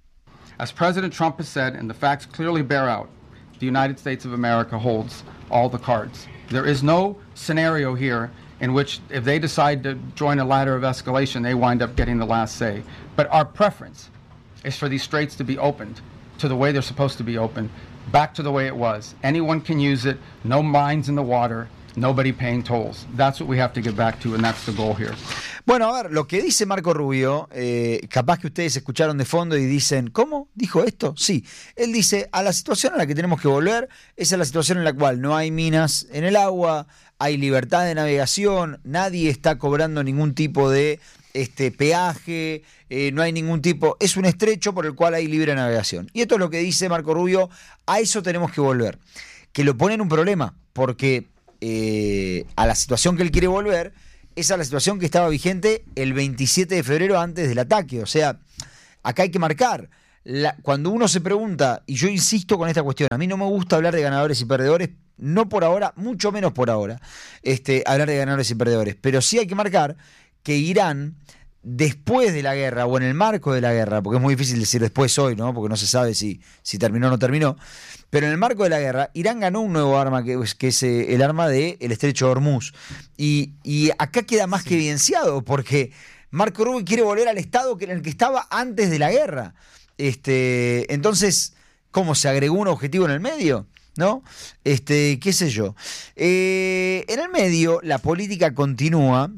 [SPEAKER 8] As President Trump has said, and the facts clearly bear out, the United States of America holds all the cards. There is no scenario here in which if they decide to join a ladder of escalation, they wind up getting the last say. But our preference is for these straits to be opened to the way they're supposed to be opened, back to the way it was. Anyone can use it, no mines in the water, nobody paying tolls. That's what we have to get back to, and that's the goal here.
[SPEAKER 1] Bueno, a ver, lo que dice Marco Rubio, eh, capaz que ustedes escucharon de fondo y dicen, ¿cómo? ¿Dijo esto? Sí. Él dice, a la situación a la que tenemos que volver es a la situación en la cual no hay minas en el agua, hay libertad de navegación, nadie está cobrando ningún tipo de este, peaje, eh, no hay ningún tipo, es un estrecho por el cual hay libre navegación. Y esto es lo que dice Marco Rubio, a eso tenemos que volver. Que lo pone en un problema, porque eh, a la situación que él quiere volver es a la situación que estaba vigente el veintisiete de febrero antes del ataque. O sea, acá hay que marcar. La, cuando uno se pregunta, y yo insisto con esta cuestión, a mí no me gusta hablar de ganadores y perdedores, no por ahora, mucho menos por ahora, este, hablar de ganadores y perdedores, pero sí hay que marcar que Irán, después de la guerra o en el marco de la guerra, porque es muy difícil decir después hoy, ¿no? Porque no se sabe si, si terminó o no terminó, pero en el marco de la guerra, Irán ganó un nuevo arma que, que es eh, el arma del estrecho de Hormuz. Y, y acá queda más sí. que evidenciado, porque Marco Rubio quiere volver al estado en el que estaba antes de la guerra. Este, entonces, ¿cómo se agregó un objetivo en el medio? ¿No? Este, qué sé yo. Eh, en el medio, la política continúa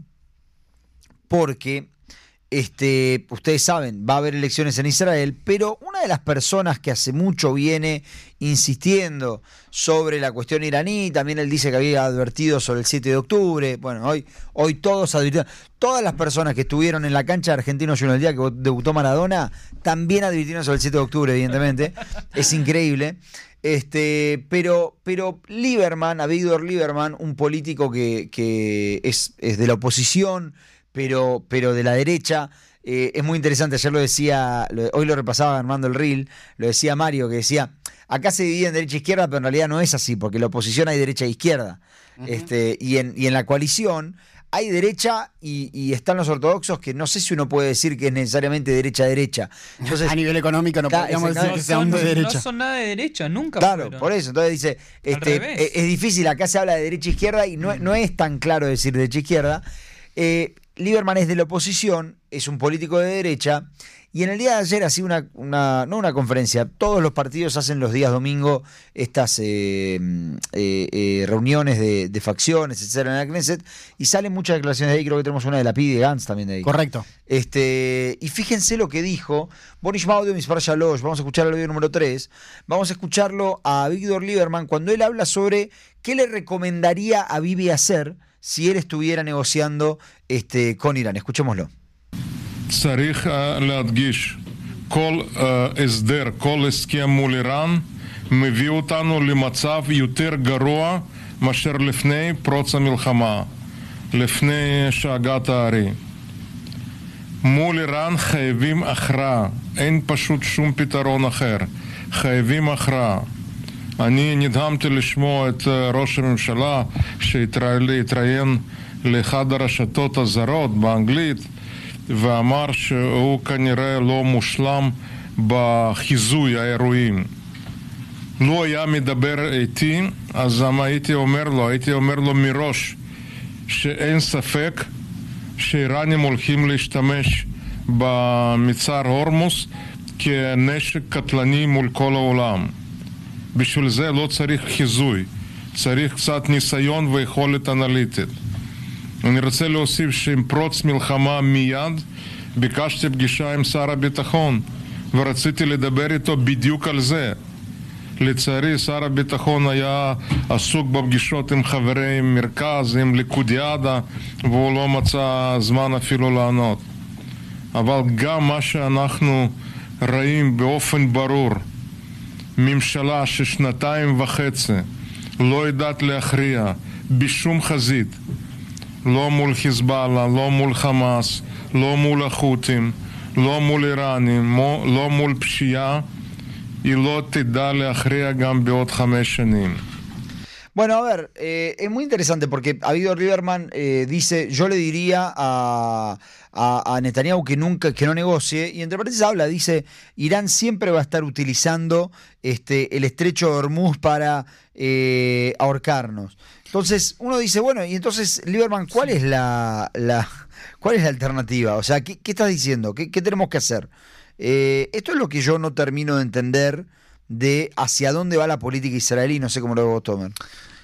[SPEAKER 1] porque, este, ustedes saben, va a haber elecciones en Israel, pero una de las personas que hace mucho viene insistiendo sobre la cuestión iraní, también él dice que había advertido sobre el siete de octubre, bueno, hoy, hoy todos advirtieron, todas las personas que estuvieron en la cancha de Argentinos Juniors el día que debutó Maradona, también advirtieron sobre el siete de octubre, evidentemente, es increíble. Este, pero, pero Lieberman, Avigdor Lieberman, un político que, que es, es de la oposición, pero, pero de la derecha, eh, es muy interesante. Ayer lo decía, lo, hoy lo repasaba Armando el Reel, lo decía Mario, que decía, acá se divide en derecha e izquierda, pero en realidad no es así, porque en la oposición hay derecha e izquierda. Uh-huh. este, y, en, y en la coalición hay derecha y, y están los ortodoxos, que no sé si uno puede decir que es necesariamente derecha-derecha.
[SPEAKER 2] Entonces, a nivel económico no
[SPEAKER 1] claro,
[SPEAKER 2] podríamos decir
[SPEAKER 4] no
[SPEAKER 2] que sea
[SPEAKER 4] son,
[SPEAKER 2] un de derecha.
[SPEAKER 4] No son nada de derecha, nunca.
[SPEAKER 1] Claro,
[SPEAKER 4] fueron.
[SPEAKER 1] por eso. Entonces dice, este, es, es difícil, acá se habla de derecha-izquierda y no, no es tan claro decir derecha-izquierda. Eh, Lieberman es de la oposición, es un político de derecha, y en el día de ayer hacía una, una, no una conferencia, todos los partidos hacen los días domingo estas eh, eh, eh, reuniones de, de facciones, etcétera, en la Knesset, y salen muchas declaraciones de ahí, creo que tenemos una de Lapid y de Gantz también de ahí.
[SPEAKER 2] Correcto.
[SPEAKER 1] Este, y fíjense lo que dijo Boris Maudio Mispar Shalosh, vamos a escuchar el audio número tres, vamos a escucharlo a Avigdor Lieberman cuando él habla sobre qué le recomendaría a Bibi hacer si él estuviera negociando este, con Irán. Escuchémoslo.
[SPEAKER 7] צריך להדגיש, כל הסדר, כל הסכם מול איראן מביא אותנו למצב יותר גרוע מאשר לפני פרוץ המלחמה, לפני שאגת הארי. מול איראן חייבים הכרעה, אין פשוט שום פתרון אחר, חייבים הכרעה. אני נדהמתי לשמוע את ראש הממשלה שהתראיין לאחד הרשתות הזרות באנגלית ואמר שהוא כנראה לא מושלם בחיזוי האירועים. לא היה מדבר איתי, אז הייתי אומר לו, הייתי אומר לו מראש שאין ספק שאיראנים הולכים להשתמש במצר הורמוס כנשק קטלני מול כל העולם. בשביל זה לא צריך חיזוי, צריך קצת ניסיון ויכולת אנליטית. אני רוצה להוסיף שעם פרוץ מלחמה מיד ביקשתי פגישה עם שר הביטחון ורציתי לדבר איתו בדיוק על זה. לצערי שר הביטחון היה עסוק בפגישות עם חברי מרכז, עם ליכודיאדה, והוא לא מצא זמן אפילו לענות. אבל גם מה שאנחנו רואים באופן ברור, ממשלה ששנתיים וחצי לא יודעת להכריע בשום חזית, לא מול חיזבאללה, לא מול חמאס, לא מול החות'ים, לא מול איראנים, לא מול פשיעה, y lo te da להכריע גם בעוד חמש שנים.
[SPEAKER 1] Bueno, a ver, eh, es muy interesante porque Avigdor Lieberman eh, dice, yo le diría a, a, a Netanyahu que nunca, que no negocie, y entre paréntesis habla, dice, Irán siempre va a estar utilizando este, el estrecho de Hormuz para eh, ahorcarnos. Entonces, uno dice, bueno, y entonces, Lieberman, ¿cuál es la, la, cuál es la alternativa? O sea, ¿qué, qué estás diciendo? ¿Qué, qué tenemos que hacer? Eh, esto es lo que yo no termino de entender de hacia dónde va la política israelí, no sé cómo lo vos toman.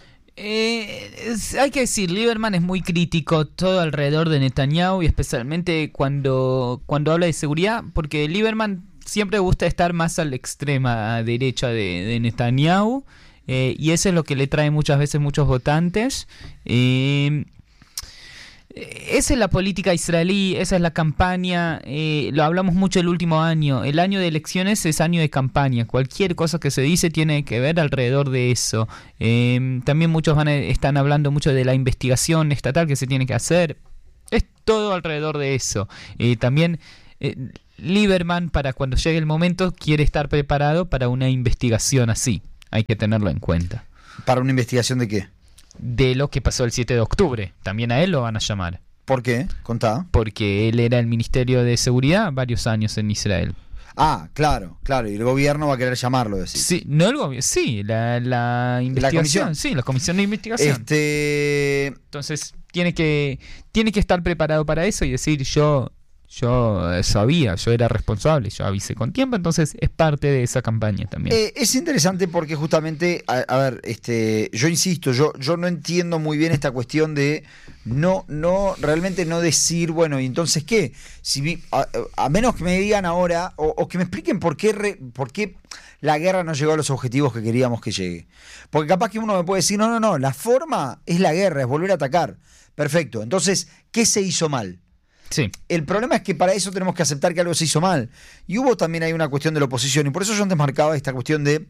[SPEAKER 4] Eh, es, hay que decir, Lieberman es muy crítico todo alrededor de Netanyahu y especialmente cuando, cuando habla de seguridad, porque Lieberman siempre gusta estar más a la extrema derecha de, de Netanyahu, eh, y eso es lo que le trae muchas veces muchos votantes. Eh, Esa es la política israelí, esa es la campaña, eh, lo hablamos mucho el último año. El año de elecciones es año de campaña. Cualquier cosa que se dice tiene que ver alrededor de eso. Eh, también muchos van a, están hablando mucho de la investigación estatal que se tiene que hacer. Es todo alrededor de eso. Eh, también eh, Lieberman, para cuando llegue el momento, quiere estar preparado para una investigación así. Hay que tenerlo en cuenta.
[SPEAKER 1] ¿Para una investigación de qué?
[SPEAKER 4] De lo que pasó el siete de octubre. También a él lo van a llamar.
[SPEAKER 1] ¿Por qué? Contá.
[SPEAKER 4] Porque él era el Ministerio de Seguridad varios años en Israel.
[SPEAKER 1] Ah, claro, claro. Y el gobierno va a querer llamarlo, decís.
[SPEAKER 4] Sí, no el gobierno, sí, la, la investigación.
[SPEAKER 1] comisión.
[SPEAKER 4] Sí, la comisión de investigación.
[SPEAKER 1] Este...
[SPEAKER 4] Entonces, tiene que, tiene que estar preparado para eso y decir, yo... Yo sabía, yo era responsable, yo avisé con tiempo, entonces es parte de esa campaña también.
[SPEAKER 1] Eh, es interesante porque justamente, a, a ver, este, yo insisto, yo, yo no entiendo muy bien esta cuestión de no, no, realmente no decir, bueno, ¿y entonces qué? Si vi, a, a menos que me digan ahora, o, o que me expliquen por qué, re, por qué la guerra no llegó a los objetivos que queríamos que llegue. Porque capaz que uno me puede decir, no, no, no, la forma es la guerra, es volver a atacar. Perfecto, entonces, ¿qué se hizo mal?
[SPEAKER 4] Sí.
[SPEAKER 1] El problema es que para eso tenemos que aceptar que algo se hizo mal. Y hubo también ahí una cuestión de la oposición. Y por eso yo antes marcaba esta cuestión de...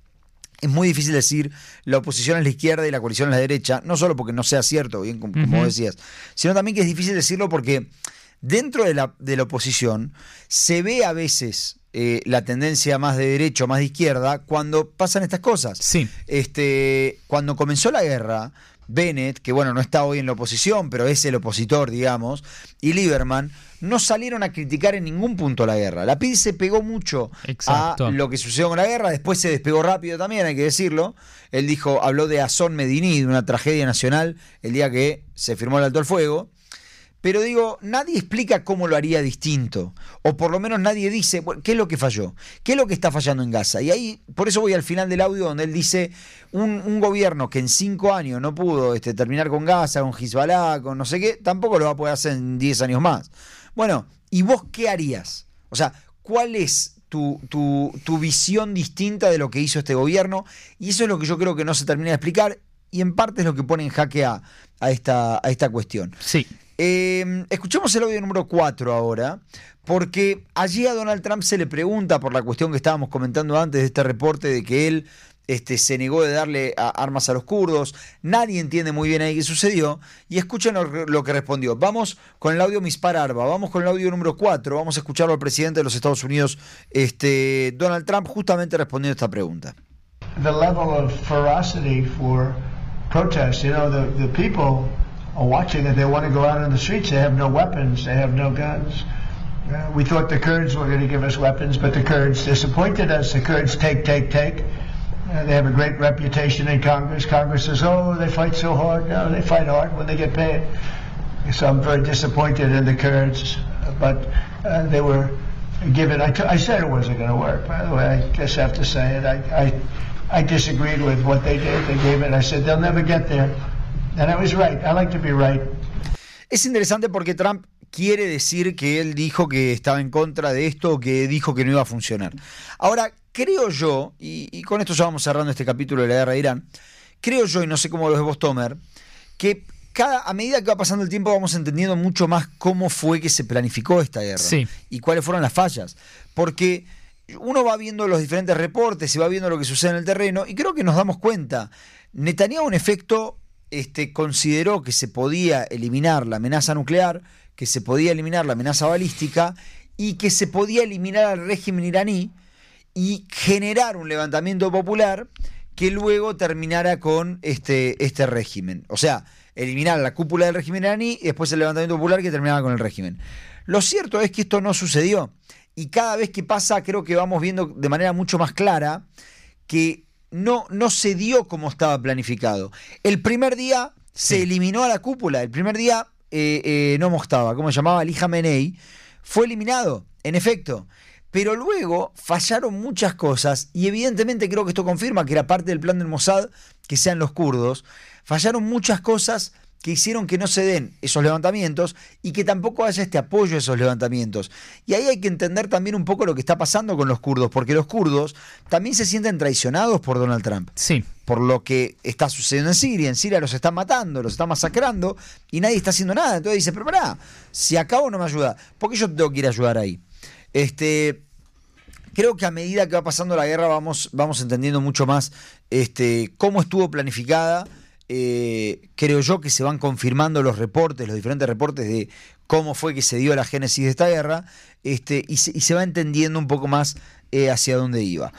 [SPEAKER 1] Es muy difícil decir la oposición es la izquierda y la coalición es la derecha. No solo porque no sea cierto, bien como, uh-huh. como decías. Sino también que es difícil decirlo porque dentro de la, de la oposición se ve a veces... Eh, la tendencia más de derecha o más de izquierda cuando pasan estas cosas.
[SPEAKER 4] Sí.
[SPEAKER 1] Este, cuando comenzó la guerra... Bennett, que bueno, no está hoy en la oposición, pero es el opositor, digamos, y Lieberman, no salieron a criticar en ningún punto la guerra. La P I D se pegó mucho
[SPEAKER 4] Exacto.
[SPEAKER 1] a lo que sucedió con la guerra, después se despegó rápido también, hay que decirlo. Él dijo, habló de Azón Medini, de una tragedia nacional, el día que se firmó el alto el fuego. Pero digo, nadie explica cómo lo haría distinto. O por lo menos nadie dice, bueno, ¿qué es lo que falló? ¿Qué es lo que está fallando en Gaza? Y ahí, por eso voy al final del audio donde él dice, un, un gobierno que en cinco años no pudo este, terminar con Gaza, con Hezbollah, con no sé qué, tampoco lo va a poder hacer en diez años más. Bueno, ¿y vos qué harías? O sea, ¿cuál es tu, tu, tu visión distinta de lo que hizo este gobierno? Y eso es lo que yo creo que no se termina de explicar y en parte es lo que pone en jaque a, a, esta, a esta cuestión.
[SPEAKER 4] Sí.
[SPEAKER 1] Eh, escuchemos el audio número cuatro ahora, porque allí a Donald Trump se le pregunta por la cuestión que estábamos comentando antes de este reporte de que él este, se negó de darle a, armas a los kurdos. Nadie entiende muy bien ahí qué sucedió y escuchen lo, lo que respondió. Vamos con el audio Mispar Arba, vamos con el audio número cuatro, vamos a escucharlo al presidente de los Estados Unidos, este, Donald Trump, justamente respondiendo a esta pregunta.
[SPEAKER 6] The level of ferocity for protest, you know, the, the people are watching it. They want to go out on the streets. They have no weapons. They have no guns. Uh, we thought the Kurds were going to give us weapons, but the Kurds disappointed us. The Kurds take, take, take. Uh, they have a great reputation in Congress. Congress says, oh, they fight so hard. No, they fight hard when they get paid. So I'm very disappointed in the Kurds, but uh, they were given. I, t- I said it wasn't going to work, by the way. I just have to say it. I, I, I disagreed with what they did. They gave it. I said, they'll never get there. And I was right. I like to be right.
[SPEAKER 1] Es interesante porque Trump quiere decir que él dijo que estaba en contra de esto, que dijo que no iba a funcionar. Ahora, creo yo, y, y con esto ya vamos cerrando este capítulo de la guerra de Irán, creo yo, y no sé cómo lo ves vos, Tomer, que cada, a medida que va pasando el tiempo vamos entendiendo mucho más cómo fue que se planificó esta guerra.
[SPEAKER 4] Sí.
[SPEAKER 1] Y cuáles fueron las fallas. Porque uno va viendo los diferentes reportes y va viendo lo que sucede en el terreno y creo que nos damos cuenta. Netanyahu, en efecto, este, consideró que se podía eliminar la amenaza nuclear, que se podía eliminar la amenaza balística y que se podía eliminar al régimen iraní y generar un levantamiento popular que luego terminara con este, este régimen. O sea, eliminar la cúpula del régimen iraní y después el levantamiento popular que terminaba con el régimen. Lo cierto es que esto no sucedió. Y cada vez que pasa, creo que vamos viendo de manera mucho más clara que no, no se dio como estaba planificado. El primer día sí. se eliminó a la cúpula. El primer día eh, eh, no estaba, ¿cómo se llamaba? Ali Khamenei. Fue eliminado, en efecto. Pero luego fallaron muchas cosas y evidentemente creo que esto confirma que era parte del plan del Mossad que sean los kurdos. Fallaron muchas cosas que hicieron que no se den esos levantamientos y que tampoco haya este apoyo a esos levantamientos. Y ahí hay que entender también un poco lo que está pasando con los kurdos, porque los kurdos también se sienten traicionados por Donald Trump.
[SPEAKER 4] Sí.
[SPEAKER 1] por lo que está sucediendo en Siria. En Siria los están matando, los están masacrando y nadie está haciendo nada. Entonces dice, pero pará, si acabo no me ayuda, ¿por qué yo tengo que ir a ayudar ahí? Este, creo que a medida que va pasando la guerra vamos, vamos entendiendo mucho más este, cómo estuvo planificada. Eh, creo yo que se van confirmando los reportes, los diferentes reportes de cómo fue que se dio la génesis de esta guerra, este, y, se, y se va entendiendo un poco más eh, hacia dónde iba.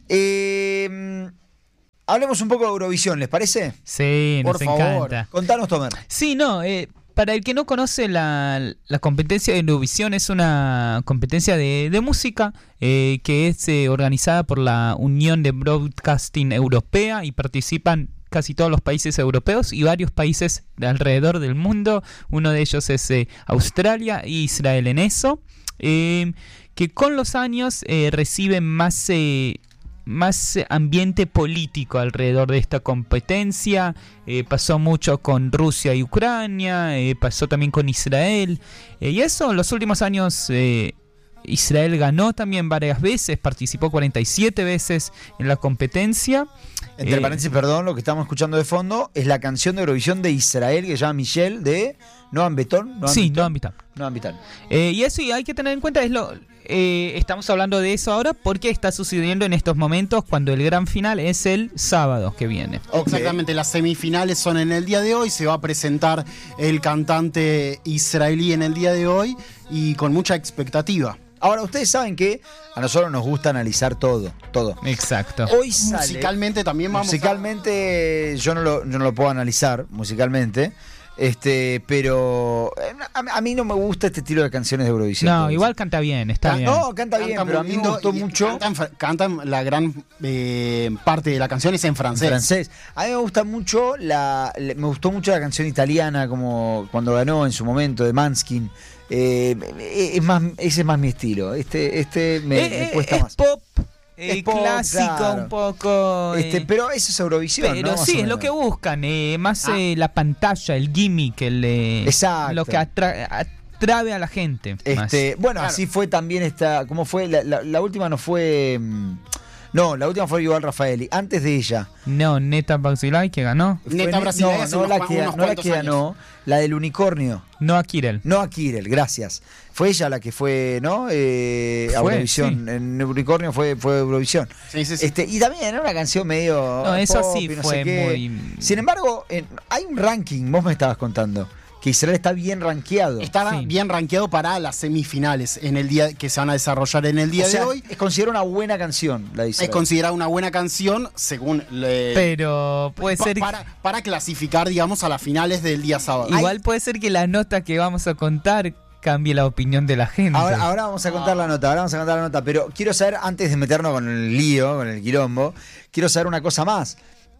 [SPEAKER 1] Eh, hablemos un poco de Eurovisión, ¿les parece?
[SPEAKER 4] Sí, nos
[SPEAKER 1] Por favor,
[SPEAKER 4] encanta.
[SPEAKER 1] Contanos, Tomer.
[SPEAKER 4] Sí, no, eh, para el que no conoce la, la competencia de Eurovisión, es una competencia de, de música eh, que es eh, organizada por la Unión de Broadcasting Europea y participan casi todos los países europeos y varios países de alrededor del mundo. Uno de ellos es eh, Australia e Israel en eso, eh, que con los años eh, reciben más... Eh, más ambiente político alrededor de esta competencia. Eh, pasó mucho con Rusia y Ucrania, eh, pasó también con Israel, eh, y eso en los últimos años eh, Israel ganó también varias veces, participó cuarenta y siete veces en la competencia.
[SPEAKER 1] Entre
[SPEAKER 4] Eh,
[SPEAKER 1] paréntesis, perdón, lo que estamos escuchando de fondo es la canción de Eurovisión de Israel que se llama Michelle de Noam Beton. Noam
[SPEAKER 4] Sí,
[SPEAKER 1] Beton.
[SPEAKER 4] Noam Beton.
[SPEAKER 1] Noam Beton.
[SPEAKER 4] Eh, y eso y hay que tener en cuenta, es lo eh, estamos hablando de eso ahora porque está sucediendo en estos momentos cuando el gran final es el sábado que viene.
[SPEAKER 1] Okay.
[SPEAKER 2] Exactamente, las semifinales son en el día de hoy, se va a presentar el cantante israelí en el día de hoy y con mucha expectativa.
[SPEAKER 1] Ahora, ustedes saben que a nosotros nos gusta analizar todo, todo.
[SPEAKER 4] Exacto.
[SPEAKER 1] Hoy sale,
[SPEAKER 2] Musicalmente también vamos
[SPEAKER 1] musicalmente yo no lo, yo no lo puedo analizar musicalmente, este, pero a, a mí no me gusta este estilo de canciones de Eurovisión.
[SPEAKER 4] No, igual canta bien, está
[SPEAKER 2] Ca-
[SPEAKER 4] bien.
[SPEAKER 1] No, canta bien,
[SPEAKER 2] Canta
[SPEAKER 1] pero a
[SPEAKER 2] muy
[SPEAKER 1] mí me
[SPEAKER 2] lindo
[SPEAKER 1] gustó
[SPEAKER 2] y
[SPEAKER 1] mucho.
[SPEAKER 2] Cantan, fr- cantan la gran eh, parte de la canción es en
[SPEAKER 1] En
[SPEAKER 2] francés.
[SPEAKER 1] francés. A mí me gusta mucho la, la- me gustó mucho la canción italiana, como cuando ganó en su momento de Manskin. Eh, es más, ese es más mi estilo. Este, este me,
[SPEAKER 4] Eh,
[SPEAKER 1] me
[SPEAKER 4] eh,
[SPEAKER 1] cuesta
[SPEAKER 4] es
[SPEAKER 1] más.
[SPEAKER 4] pop, eh,
[SPEAKER 1] Es pop,
[SPEAKER 4] clásico
[SPEAKER 1] claro.
[SPEAKER 4] un poco. eh,
[SPEAKER 1] Este, pero eso es Eurovisión,
[SPEAKER 4] pero
[SPEAKER 1] ¿no? Más
[SPEAKER 4] sí,
[SPEAKER 1] o
[SPEAKER 4] es lo
[SPEAKER 1] menos.
[SPEAKER 4] que buscan, eh, más
[SPEAKER 2] Ah.
[SPEAKER 4] eh, la pantalla, el gimmick, el, eh,
[SPEAKER 1] Exacto.
[SPEAKER 4] lo que atra- atrae a la gente. más.
[SPEAKER 1] Este, bueno,
[SPEAKER 2] Claro.
[SPEAKER 1] así fue también esta. ¿Cómo fue? La, la- la última no fue. mm, No, la última fue Yuval Rafaeli. Antes de ella.
[SPEAKER 4] No, Neta Barzilai que ganó.
[SPEAKER 1] Fue
[SPEAKER 2] Neta
[SPEAKER 1] Ne-
[SPEAKER 2] Brasileña
[SPEAKER 1] no,
[SPEAKER 2] hace
[SPEAKER 1] no
[SPEAKER 2] unos
[SPEAKER 1] la
[SPEAKER 2] cua-
[SPEAKER 1] que,
[SPEAKER 2] unos
[SPEAKER 1] no la
[SPEAKER 2] cuantos
[SPEAKER 1] que ganó, la del unicornio.
[SPEAKER 4] No a Kirel.
[SPEAKER 1] No a Kirel, gracias. Fue ella la que fue, ¿no? Eh, a
[SPEAKER 4] Fue,
[SPEAKER 1] Eurovisión.
[SPEAKER 4] sí.
[SPEAKER 1] En Unicornio fue, fue Eurovisión.
[SPEAKER 2] Sí, sí, sí.
[SPEAKER 1] Este, y también era una canción medio.
[SPEAKER 4] No, eso
[SPEAKER 1] pop
[SPEAKER 4] sí
[SPEAKER 1] y no
[SPEAKER 4] fue
[SPEAKER 1] sé qué.
[SPEAKER 4] muy-
[SPEAKER 1] Sin embargo, en- hay un ranking, vos me estabas contando, que Israel está bien rankeado.
[SPEAKER 2] Está
[SPEAKER 4] Sí.
[SPEAKER 2] bien rankeado para las semifinales en el día que se van a desarrollar en el día
[SPEAKER 1] O sea,
[SPEAKER 2] de hoy.
[SPEAKER 1] es considerada una buena canción la de Israel.
[SPEAKER 2] Es considerada una buena canción según le-
[SPEAKER 4] Pero puede
[SPEAKER 2] pa-
[SPEAKER 4] ser que-
[SPEAKER 2] para, para clasificar, digamos, a las finales del día sábado.
[SPEAKER 4] igual puede ser que la nota que vamos a contar cambie la opinión de la gente.
[SPEAKER 1] Ahora, ahora vamos a contar la nota, ahora vamos a contar la nota, pero quiero saber, antes de meternos con el lío, con el quilombo, quiero saber una cosa más.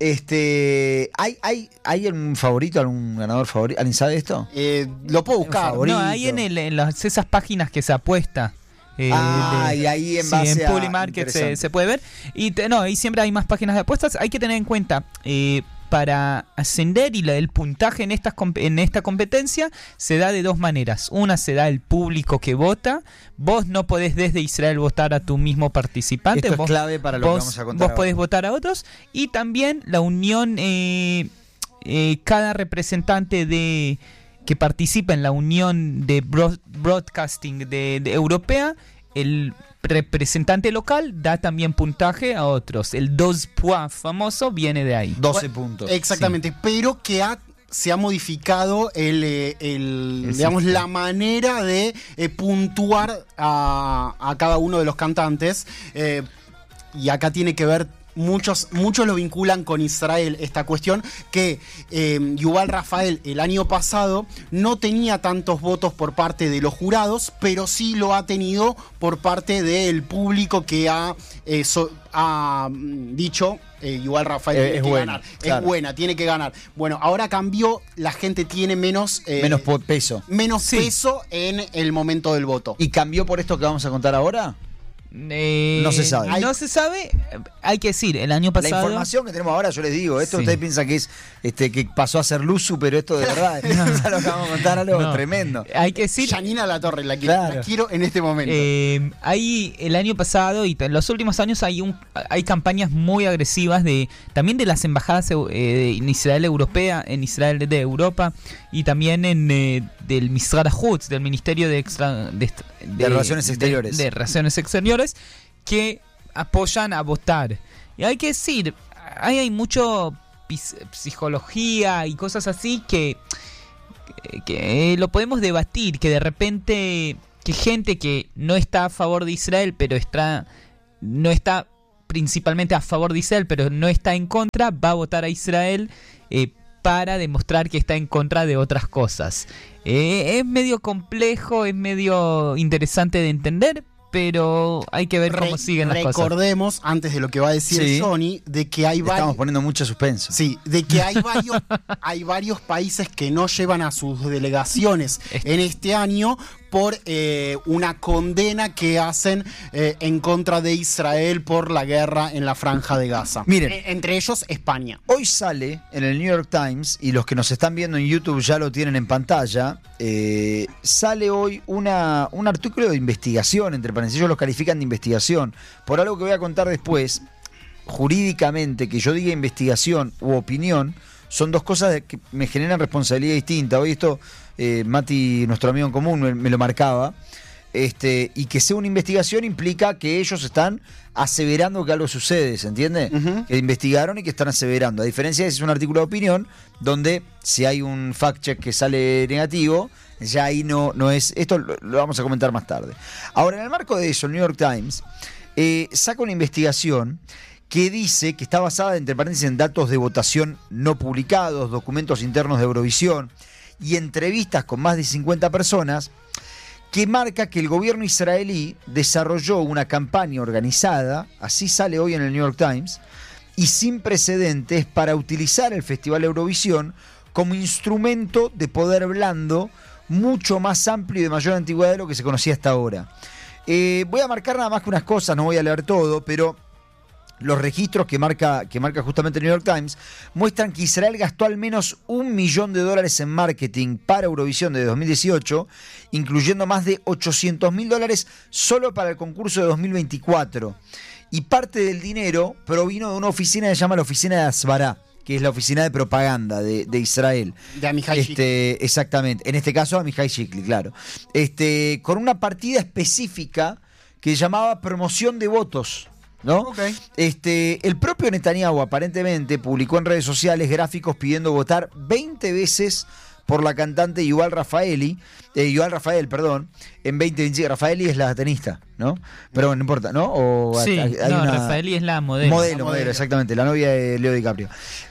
[SPEAKER 1] Este, ¿hay, hay, hay algún favorito, algún ganador favorito? ¿Alguien sabe esto?
[SPEAKER 2] Eh, lo puedo buscar.
[SPEAKER 1] favorito.
[SPEAKER 4] No, ahí en, el, en las, esas páginas que se apuesta. eh,
[SPEAKER 1] Ah,
[SPEAKER 4] de-
[SPEAKER 1] y ahí en
[SPEAKER 4] sí,
[SPEAKER 1] base
[SPEAKER 4] en
[SPEAKER 1] a-
[SPEAKER 4] Publi Market se,
[SPEAKER 1] interesante.
[SPEAKER 4] se puede ver. Y te- no, ahí siempre hay más páginas de apuestas. Hay que tener en cuenta, eh, para ascender y la del puntaje en, estas, comp- en esta competencia se da de dos maneras. Una se da el público que vota. Vos no podés desde Israel votar a tu mismo participante.
[SPEAKER 1] Esto es
[SPEAKER 4] vos,
[SPEAKER 1] clave para lo que
[SPEAKER 4] vos-
[SPEAKER 1] vamos a contar
[SPEAKER 4] Vos
[SPEAKER 1] ahora.
[SPEAKER 4] podés votar a otros. Y también la unión, eh, eh, cada representante de que participa en la unión de broad- broadcasting de, de europea, el representante local da también puntaje a otros. El dos points famoso viene de ahí.
[SPEAKER 1] doce
[SPEAKER 2] Bueno,
[SPEAKER 1] puntos.
[SPEAKER 2] Exactamente, pero que ha, se ha modificado el, eh, el,
[SPEAKER 4] El
[SPEAKER 2] digamos,
[SPEAKER 4] sistema.
[SPEAKER 2] la manera de eh, puntuar a, a cada uno de los cantantes. eh, y acá tiene que ver. Muchos, muchos lo vinculan con Israel esta cuestión que eh, Yuval Rafael el año pasado no tenía tantos votos por parte de los jurados, pero sí lo ha tenido por parte del público que ha, eh, so- ha mm, dicho eh, Yuval Rafael
[SPEAKER 1] Eh,
[SPEAKER 2] tiene
[SPEAKER 1] es
[SPEAKER 2] que
[SPEAKER 1] buena,
[SPEAKER 2] ganar,
[SPEAKER 1] claro.
[SPEAKER 2] es buena, tiene que ganar. Bueno, ahora cambió, la gente tiene menos, eh,
[SPEAKER 1] Menos po- peso.
[SPEAKER 2] menos
[SPEAKER 4] Sí.
[SPEAKER 2] peso en el momento del voto.
[SPEAKER 1] ¿Y cambió por esto que vamos a contar ahora?
[SPEAKER 4] Eh,
[SPEAKER 1] No se sabe.
[SPEAKER 4] No se sabe. Hay que decir, el año pasado.
[SPEAKER 1] La información que tenemos ahora, yo les digo, esto
[SPEAKER 4] Sí.
[SPEAKER 1] ustedes piensan que es este que pasó a ser Luzu, pero esto de verdad, ya lo acabamos de contar algo
[SPEAKER 4] No.
[SPEAKER 1] tremendo.
[SPEAKER 4] Hay que decir.
[SPEAKER 2] Janina Latorre, la, quiero,
[SPEAKER 1] Claro.
[SPEAKER 2] la quiero en este momento.
[SPEAKER 4] Eh, hay el año pasado y en los últimos años hay un hay campañas muy agresivas de también de las embajadas eh, en Israel europea, en Israel de Europa y también en eh, del Misrad Hutz, del Ministerio de, extra, de,
[SPEAKER 1] De Relaciones Exteriores.
[SPEAKER 4] de, de Relaciones Exteriores, que apoyan a votar. Y hay que decir, hay, hay mucho pis- psicología y cosas así que que, que lo podemos debatir, que de repente que gente que no está a favor de Israel, pero está no está principalmente a favor de Israel, pero no está en contra, va a votar a Israel eh, para demostrar que está en contra de otras cosas. Eh, es medio complejo, es medio interesante de entender, pero hay que ver cómo
[SPEAKER 2] Re-
[SPEAKER 4] siguen las cosas.
[SPEAKER 2] Recordemos, antes de lo que va a decir
[SPEAKER 1] Sí.
[SPEAKER 2] Johnny, de que hay
[SPEAKER 1] Estamos
[SPEAKER 2] varios.
[SPEAKER 1] poniendo mucho suspenso.
[SPEAKER 2] Sí, de que hay varios, hay varios países que no llevan a sus delegaciones en este año por eh, una condena que hacen eh, en contra de Israel por la guerra en la Franja de Gaza.
[SPEAKER 1] Miren.
[SPEAKER 2] E- entre ellos España.
[SPEAKER 1] Hoy sale en el New York Times, y los que nos están viendo en YouTube ya lo tienen en pantalla, eh, sale hoy una, un artículo de investigación, entre paréntesis, ellos lo califican de investigación, por algo que voy a contar después. Jurídicamente, que yo diga investigación u opinión, son dos cosas de que me generan responsabilidad distinta. Hoy esto, eh, Mati, nuestro amigo en común, me, me lo marcaba. Este, y que sea una investigación implica que ellos están aseverando que algo sucede, ¿se entiende?
[SPEAKER 2] Ujú.
[SPEAKER 1] Que investigaron y que están aseverando. A diferencia de si es un artículo de opinión, donde si hay un fact check que sale negativo, ya ahí no, no es. Esto lo, lo vamos a comentar más tarde. Ahora, en el marco de eso, el New York Times eh, saca una investigación que dice que está basada, entre paréntesis, en datos de votación no publicados, documentos internos de Eurovisión y entrevistas con más de cincuenta personas, que marca que el gobierno israelí desarrolló una campaña organizada, así sale hoy en el New York Times, y sin precedentes para utilizar el Festival Eurovisión como instrumento de poder blando mucho más amplio y de mayor antigüedad de lo que se conocía hasta ahora. Eh, voy a marcar nada más que unas cosas, no voy a leer todo, pero los registros que marca, que marca justamente el New York Times muestran que Israel gastó al menos un millón de dólares en marketing para Eurovisión de dos mil dieciocho, incluyendo más de ochocientos mil dólares solo para el concurso de dos mil veinticuatro. Y parte del dinero provino de una oficina que se llama la Oficina de Asbará, que es la oficina de propaganda de, de Israel.
[SPEAKER 2] De Amihai Shikli.
[SPEAKER 1] Este, exactamente. En este caso, Amihai Shikli, claro. Este, con una partida específica que llamaba promoción de votos, ¿no?
[SPEAKER 2] Ok.
[SPEAKER 1] Este, el propio Netanyahu aparentemente publicó en redes sociales gráficos pidiendo votar veinte veces por la cantante Yuval Rafaeli, eh, Yuval Rafael, perdón, en veinte veinticinco. Rafaeli es la tenista, ¿no? Pero bueno, no importa, ¿no? O
[SPEAKER 4] Sí,
[SPEAKER 1] hay
[SPEAKER 4] no,
[SPEAKER 1] una-
[SPEAKER 4] Rafaeli es la modelo.
[SPEAKER 1] Modelo,
[SPEAKER 2] La
[SPEAKER 1] modelo,
[SPEAKER 2] modelo.
[SPEAKER 1] exactamente, la novia de Leo DiCaprio.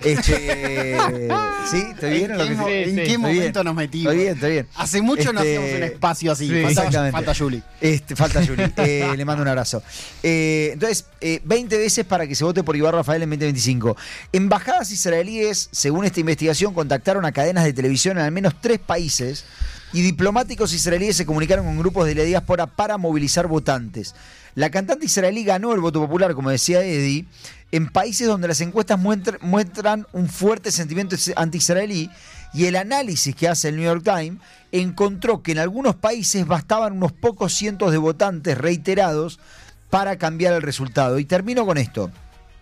[SPEAKER 1] Este, ¿sí? ¿Te vieron
[SPEAKER 2] ¿En
[SPEAKER 1] lo
[SPEAKER 2] qué,
[SPEAKER 1] que
[SPEAKER 2] mo-
[SPEAKER 1] sí,
[SPEAKER 2] en
[SPEAKER 1] sí,
[SPEAKER 2] qué
[SPEAKER 1] estoy
[SPEAKER 2] momento
[SPEAKER 1] bien.
[SPEAKER 2] nos metimos?
[SPEAKER 1] Está bien, está bien.
[SPEAKER 2] Hace mucho no
[SPEAKER 1] Este,
[SPEAKER 2] hacíamos un espacio así.
[SPEAKER 1] sí,
[SPEAKER 2] Falta-
[SPEAKER 1] exactamente.
[SPEAKER 2] falta Juli.
[SPEAKER 1] Este, falta Juli. Eh, le mando un abrazo. Eh, entonces, eh, veinte veces para que se vote por Iván Rafael en veinte veinticinco. Embajadas israelíes, según esta investigación, contactaron a cadenas de televisión en al menos tres países y diplomáticos israelíes se comunicaron con grupos de la diáspora para movilizar votantes. La cantante israelí ganó el voto popular, como decía Eddie, en países donde las encuestas muestra- muestran un fuerte sentimiento anti-israelí, y el análisis que hace el New York Times encontró que en algunos países bastaban unos pocos cientos de votantes reiterados para cambiar el resultado. Y termino con esto.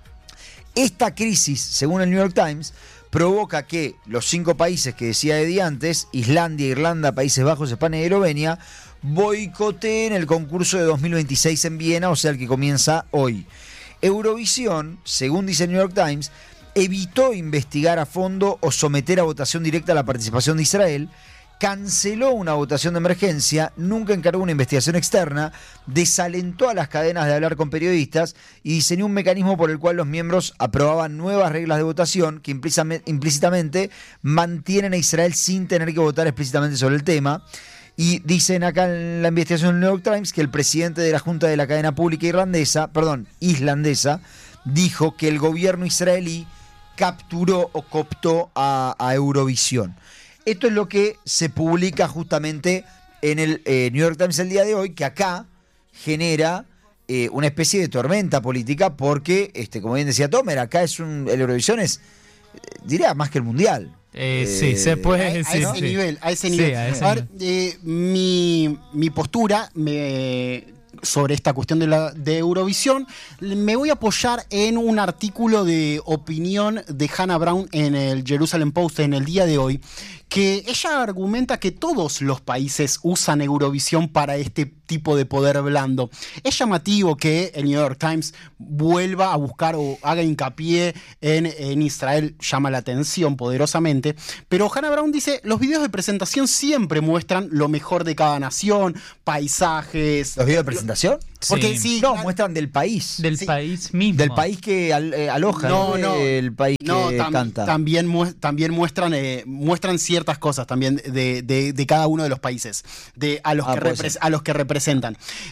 [SPEAKER 1] Esta crisis, según el New York Times, provoca que los cinco países que decía Eddie antes, Islandia, Irlanda, Países Bajos, España y Eslovenia, boicoteen el concurso de dos mil veintiséis en Viena, o sea, el que comienza hoy. Eurovisión, según dice el New York Times, evitó investigar a fondo o someter a votación directa la participación de Israel, canceló una votación de emergencia, nunca encargó una investigación externa, desalentó a las cadenas de hablar con periodistas y diseñó un mecanismo por el cual los miembros aprobaban nuevas reglas de votación que implícitamente mantienen a Israel sin tener que votar explícitamente sobre el tema. Y dicen acá en la investigación del New York Times que el presidente de la Junta de la Cadena Pública Irlandesa, perdón, islandesa, dijo que el gobierno israelí capturó o cooptó a, a Eurovisión. Esto es lo que se publica justamente en el eh, New York Times el día de hoy, que acá genera eh, una especie de tormenta política porque, este, como bien decía Tomer, acá es un, el Eurovisión es, eh, diría, más que el Mundial.
[SPEAKER 4] Eh, eh, sí, se puede
[SPEAKER 2] a,
[SPEAKER 4] decir.
[SPEAKER 2] A ese
[SPEAKER 4] sí.
[SPEAKER 2] nivel, a ese nivel.
[SPEAKER 4] Sí, a ese
[SPEAKER 2] a ver,
[SPEAKER 4] nivel.
[SPEAKER 2] eh, mi, mi postura me, sobre esta cuestión de, la, de Eurovisión, me voy a apoyar en un artículo de opinión de Hannah Brown en el Jerusalem Post en el día de hoy, que ella argumenta que todos los países usan Eurovisión para este tipo de poder blando. Es llamativo que el New York Times vuelva a buscar o haga hincapié en, en Israel, llama la atención poderosamente, pero Hannah Brown dice, los videos de presentación siempre muestran lo mejor de cada nación, paisajes...
[SPEAKER 1] ¿Los videos de presentación?
[SPEAKER 2] Porque
[SPEAKER 4] Sí.
[SPEAKER 2] sí,
[SPEAKER 1] No,
[SPEAKER 2] claro,
[SPEAKER 1] muestran del país.
[SPEAKER 4] Del
[SPEAKER 2] Sí.
[SPEAKER 4] país mismo.
[SPEAKER 1] Del país que al- eh, aloja,
[SPEAKER 2] No,
[SPEAKER 1] no,
[SPEAKER 2] no.
[SPEAKER 1] el país
[SPEAKER 2] No,
[SPEAKER 1] que
[SPEAKER 2] tam-
[SPEAKER 1] canta.
[SPEAKER 2] también, mu- también muestran, eh, muestran ciertas cosas también de, de- de cada uno de los países, de, a, los
[SPEAKER 1] Ah,
[SPEAKER 2] que
[SPEAKER 1] puede
[SPEAKER 2] repres-
[SPEAKER 1] ser.
[SPEAKER 2] a los que representan.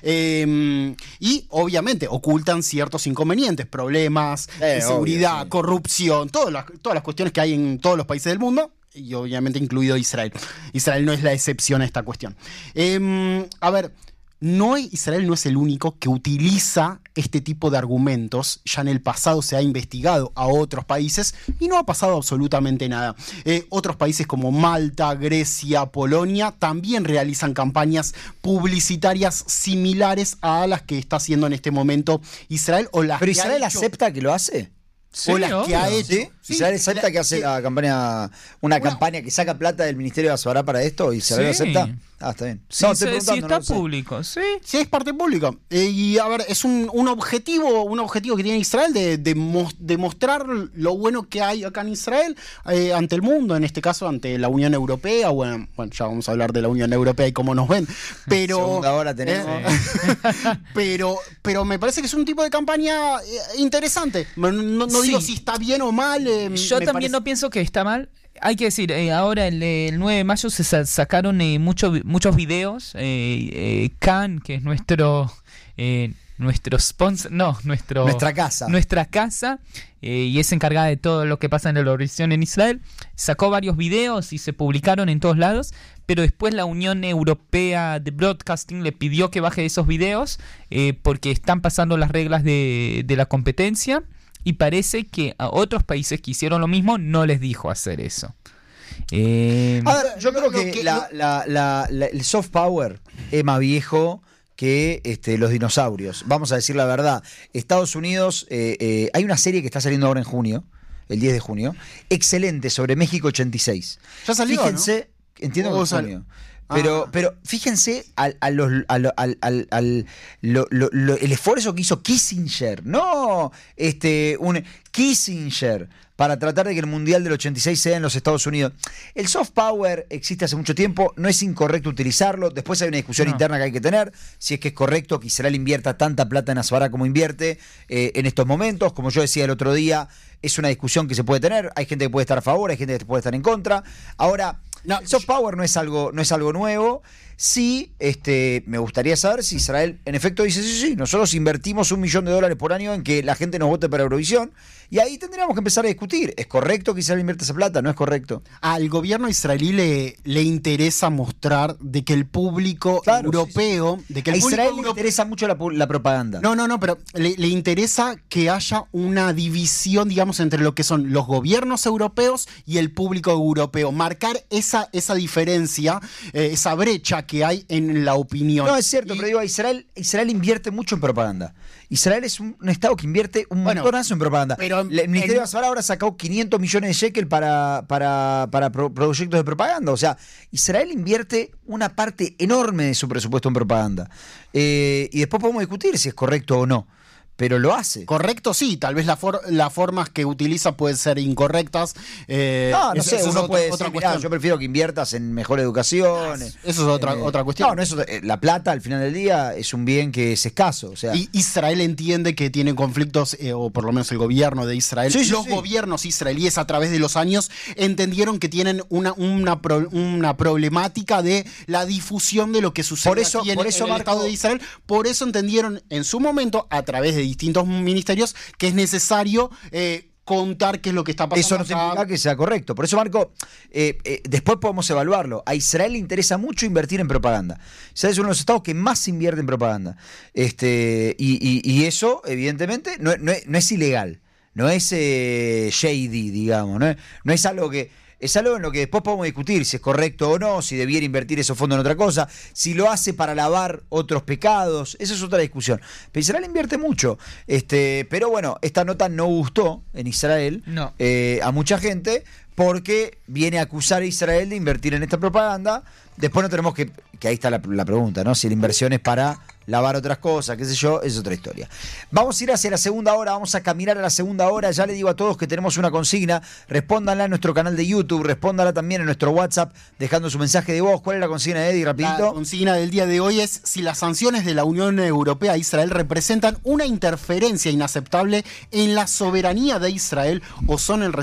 [SPEAKER 2] Eh, y obviamente ocultan ciertos inconvenientes, problemas,
[SPEAKER 1] Eh,
[SPEAKER 2] de seguridad,
[SPEAKER 1] obvio, sí.
[SPEAKER 2] corrupción, todas las, todas las cuestiones que hay en todos los países del mundo. Y obviamente incluido Israel. Israel no es la excepción a esta cuestión. Eh, a ver, no, Israel no es el único que utiliza este tipo de argumentos. Ya en el pasado se ha investigado a otros países y no ha pasado absolutamente nada. Eh, otros países como Malta, Grecia, Polonia también realizan campañas publicitarias similares a las que está haciendo en este momento Israel. O las
[SPEAKER 1] ¿Pero
[SPEAKER 2] que ha
[SPEAKER 1] Israel
[SPEAKER 2] hecho-
[SPEAKER 1] acepta que lo hace?
[SPEAKER 4] Sí,
[SPEAKER 2] o las que
[SPEAKER 4] obvio.
[SPEAKER 2] ha hecho.
[SPEAKER 1] ¿Sí?
[SPEAKER 2] Sí,
[SPEAKER 1] ¿Israel acepta
[SPEAKER 2] la-
[SPEAKER 1] que hace
[SPEAKER 2] sí.
[SPEAKER 1] la campaña, una, campaña que saca plata del Ministerio de Azuara para esto? ¿Israel
[SPEAKER 4] Sí.
[SPEAKER 1] lo acepta? Ah, está bien.
[SPEAKER 4] Sí,
[SPEAKER 1] No,
[SPEAKER 4] sí,
[SPEAKER 1] estoy
[SPEAKER 4] sí,
[SPEAKER 1] preguntando,
[SPEAKER 4] está
[SPEAKER 1] no lo sé.
[SPEAKER 4] público, sí.
[SPEAKER 2] Sí, es parte pública. Eh, y a ver, es un, un objetivo, un objetivo que tiene Israel de, de, mos- de mostrar lo bueno que hay acá en Israel eh, ante el mundo, en este caso ante la Unión Europea. Bueno, bueno, ya vamos a hablar de la Unión Europea y cómo nos ven. Pero,
[SPEAKER 1] Segunda hora tenemos.
[SPEAKER 2] eh, pero, pero me parece que es un tipo de campaña eh, interesante. No, no- no digo
[SPEAKER 4] Sí.
[SPEAKER 2] si está bien o mal. eh,
[SPEAKER 4] Yo
[SPEAKER 2] me
[SPEAKER 4] también
[SPEAKER 2] parece-
[SPEAKER 4] no pienso que está mal. Hay que decir, eh, ahora el, el nueve de mayo se sa- sacaron eh, mucho- muchos videos. Eh, eh, Khan, que es nuestro eh, nuestro sponsor, no, nuestro
[SPEAKER 1] Nuestra casa.
[SPEAKER 4] nuestra casa eh, y es encargada de todo lo que pasa en la Eurovisión en Israel, sacó varios videos y se publicaron en todos lados, pero después la Unión Europea de Broadcasting le pidió que baje esos videos eh, porque están pasando las reglas de, de la competencia. Y parece que a otros países que hicieron lo mismo no les dijo hacer eso. Eh,
[SPEAKER 1] A ver, yo
[SPEAKER 2] Lo-
[SPEAKER 1] creo
[SPEAKER 2] lo
[SPEAKER 1] que,
[SPEAKER 2] que-
[SPEAKER 1] la- la- la- la- el soft power es más viejo que este, los dinosaurios. Vamos a decir la verdad. Estados Unidos, eh, eh, hay una serie que está saliendo ahora en junio, el diez de junio, excelente, sobre México ochenta y seis.
[SPEAKER 2] Ya salió,
[SPEAKER 1] Fíjense, entiendo que
[SPEAKER 2] O
[SPEAKER 1] es
[SPEAKER 2] sal-
[SPEAKER 1] junio. Pero,
[SPEAKER 2] Ah.
[SPEAKER 1] pero fíjense al, a los- a lo- al, al- al- lo- lo- lo- el esfuerzo que hizo Kissinger, no este un Kissinger, para tratar de que el Mundial del ochenta y seis sea en los Estados Unidos. El soft power existe hace mucho tiempo, no es incorrecto utilizarlo. Después hay una discusión
[SPEAKER 4] No.
[SPEAKER 1] interna que hay que tener, si es que es correcto que Israel invierta tanta plata en Asbará como invierte eh, en estos momentos. Como yo decía el otro día, es una discusión que se puede tener. Hay gente que puede estar a favor, hay gente que puede estar en contra. Ahora,
[SPEAKER 2] No,
[SPEAKER 1] el soft power no es algo, no es algo nuevo. Sí, este, me gustaría saber si Israel en efecto dice, sí, sí, nosotros invertimos un millón de dólares por año en que la gente nos vote para Eurovisión, y ahí tendríamos que empezar a discutir. ¿Es correcto que Israel invierta esa plata? ¿No es correcto?
[SPEAKER 2] Al gobierno israelí le, le interesa mostrar de que el público
[SPEAKER 1] Claro,
[SPEAKER 2] europeo, de que
[SPEAKER 1] A
[SPEAKER 2] el público
[SPEAKER 1] Israel le
[SPEAKER 2] europeo-
[SPEAKER 1] interesa mucho la, pu- la propaganda.
[SPEAKER 2] No, no, no, pero le, le interesa que haya una división, digamos, entre lo que son los gobiernos europeos y el público europeo. Marcar esa, esa diferencia, eh, esa brecha que hay en la opinión.
[SPEAKER 1] No, es cierto,
[SPEAKER 2] Y-
[SPEAKER 1] pero digo, Israel, Israel invierte mucho en propaganda. Israel es un, un estado que invierte un
[SPEAKER 2] Bueno,
[SPEAKER 1] montonazo en propaganda.
[SPEAKER 2] pero
[SPEAKER 1] el Ministerio
[SPEAKER 2] en-
[SPEAKER 1] de Asbará ahora sacó quinientos millones de shekel para, para, para pro- proyectos de propaganda. O sea, Israel invierte una parte enorme de su presupuesto en propaganda. Eh, y después podemos discutir si es correcto o no. Pero lo hace.
[SPEAKER 2] Correcto, sí, tal vez la for- las formas que utiliza pueden ser incorrectas. eh,
[SPEAKER 1] No, no
[SPEAKER 2] eso-
[SPEAKER 1] sé,
[SPEAKER 2] eso es
[SPEAKER 1] uno
[SPEAKER 2] otra-
[SPEAKER 1] puede
[SPEAKER 2] otra
[SPEAKER 1] decir, mirá,
[SPEAKER 2] cuestión.
[SPEAKER 1] yo prefiero que inviertas en mejor educación.
[SPEAKER 2] Eso es otra-
[SPEAKER 1] eh,
[SPEAKER 2] otra cuestión.
[SPEAKER 1] No, no, eso, eh, la plata al final del día es un bien que es escaso. O sea,
[SPEAKER 2] Y Israel entiende que tiene conflictos, eh, o por lo menos el gobierno de Israel.
[SPEAKER 1] Sí, sí,
[SPEAKER 2] los
[SPEAKER 1] sí.
[SPEAKER 2] gobiernos israelíes a través de los años entendieron que tienen una, una, pro- una problemática de la difusión de lo que sucede
[SPEAKER 1] Por eso-
[SPEAKER 2] aquí en,
[SPEAKER 1] por eso,
[SPEAKER 2] en el
[SPEAKER 1] Marco-
[SPEAKER 2] Estado de Israel. Por eso entendieron en su momento, a través de distintos ministerios, que es necesario... eh, contar qué es lo que está pasando.
[SPEAKER 1] Eso no
[SPEAKER 2] acá.
[SPEAKER 1] significa que sea correcto. Por eso, Marco, eh, eh, después podemos evaluarlo. A Israel le interesa mucho invertir en propaganda. Israel es uno de los estados que más invierte en propaganda. Este, y, y, y eso, evidentemente, no, no, es, no es ilegal. No es eh, shady, digamos. No es, no es algo que... Es algo en lo que después podemos discutir si es correcto o no, si debiera invertir esos fondos en otra cosa, si lo hace para lavar otros pecados, esa es otra discusión. Pero Israel invierte mucho, este, pero bueno, esta nota no gustó en Israel
[SPEAKER 4] no.
[SPEAKER 1] eh, a mucha gente porque viene a acusar a Israel de invertir en esta propaganda. Después no tenemos que, que ahí está la, la pregunta, ¿no? Si la inversión es para lavar otras cosas, qué sé yo, es otra historia. Vamos a ir hacia la segunda hora, vamos a caminar a la segunda hora. Ya le digo a todos que tenemos una consigna, respóndanla en nuestro canal de YouTube, respóndanla también en nuestro WhatsApp, dejando su mensaje de voz. ¿Cuál es la consigna, Eddie? Rapidito.
[SPEAKER 2] La consigna del día de hoy es si las sanciones de la Unión Europea a Israel representan una interferencia inaceptable en la soberanía de Israel o son el resultado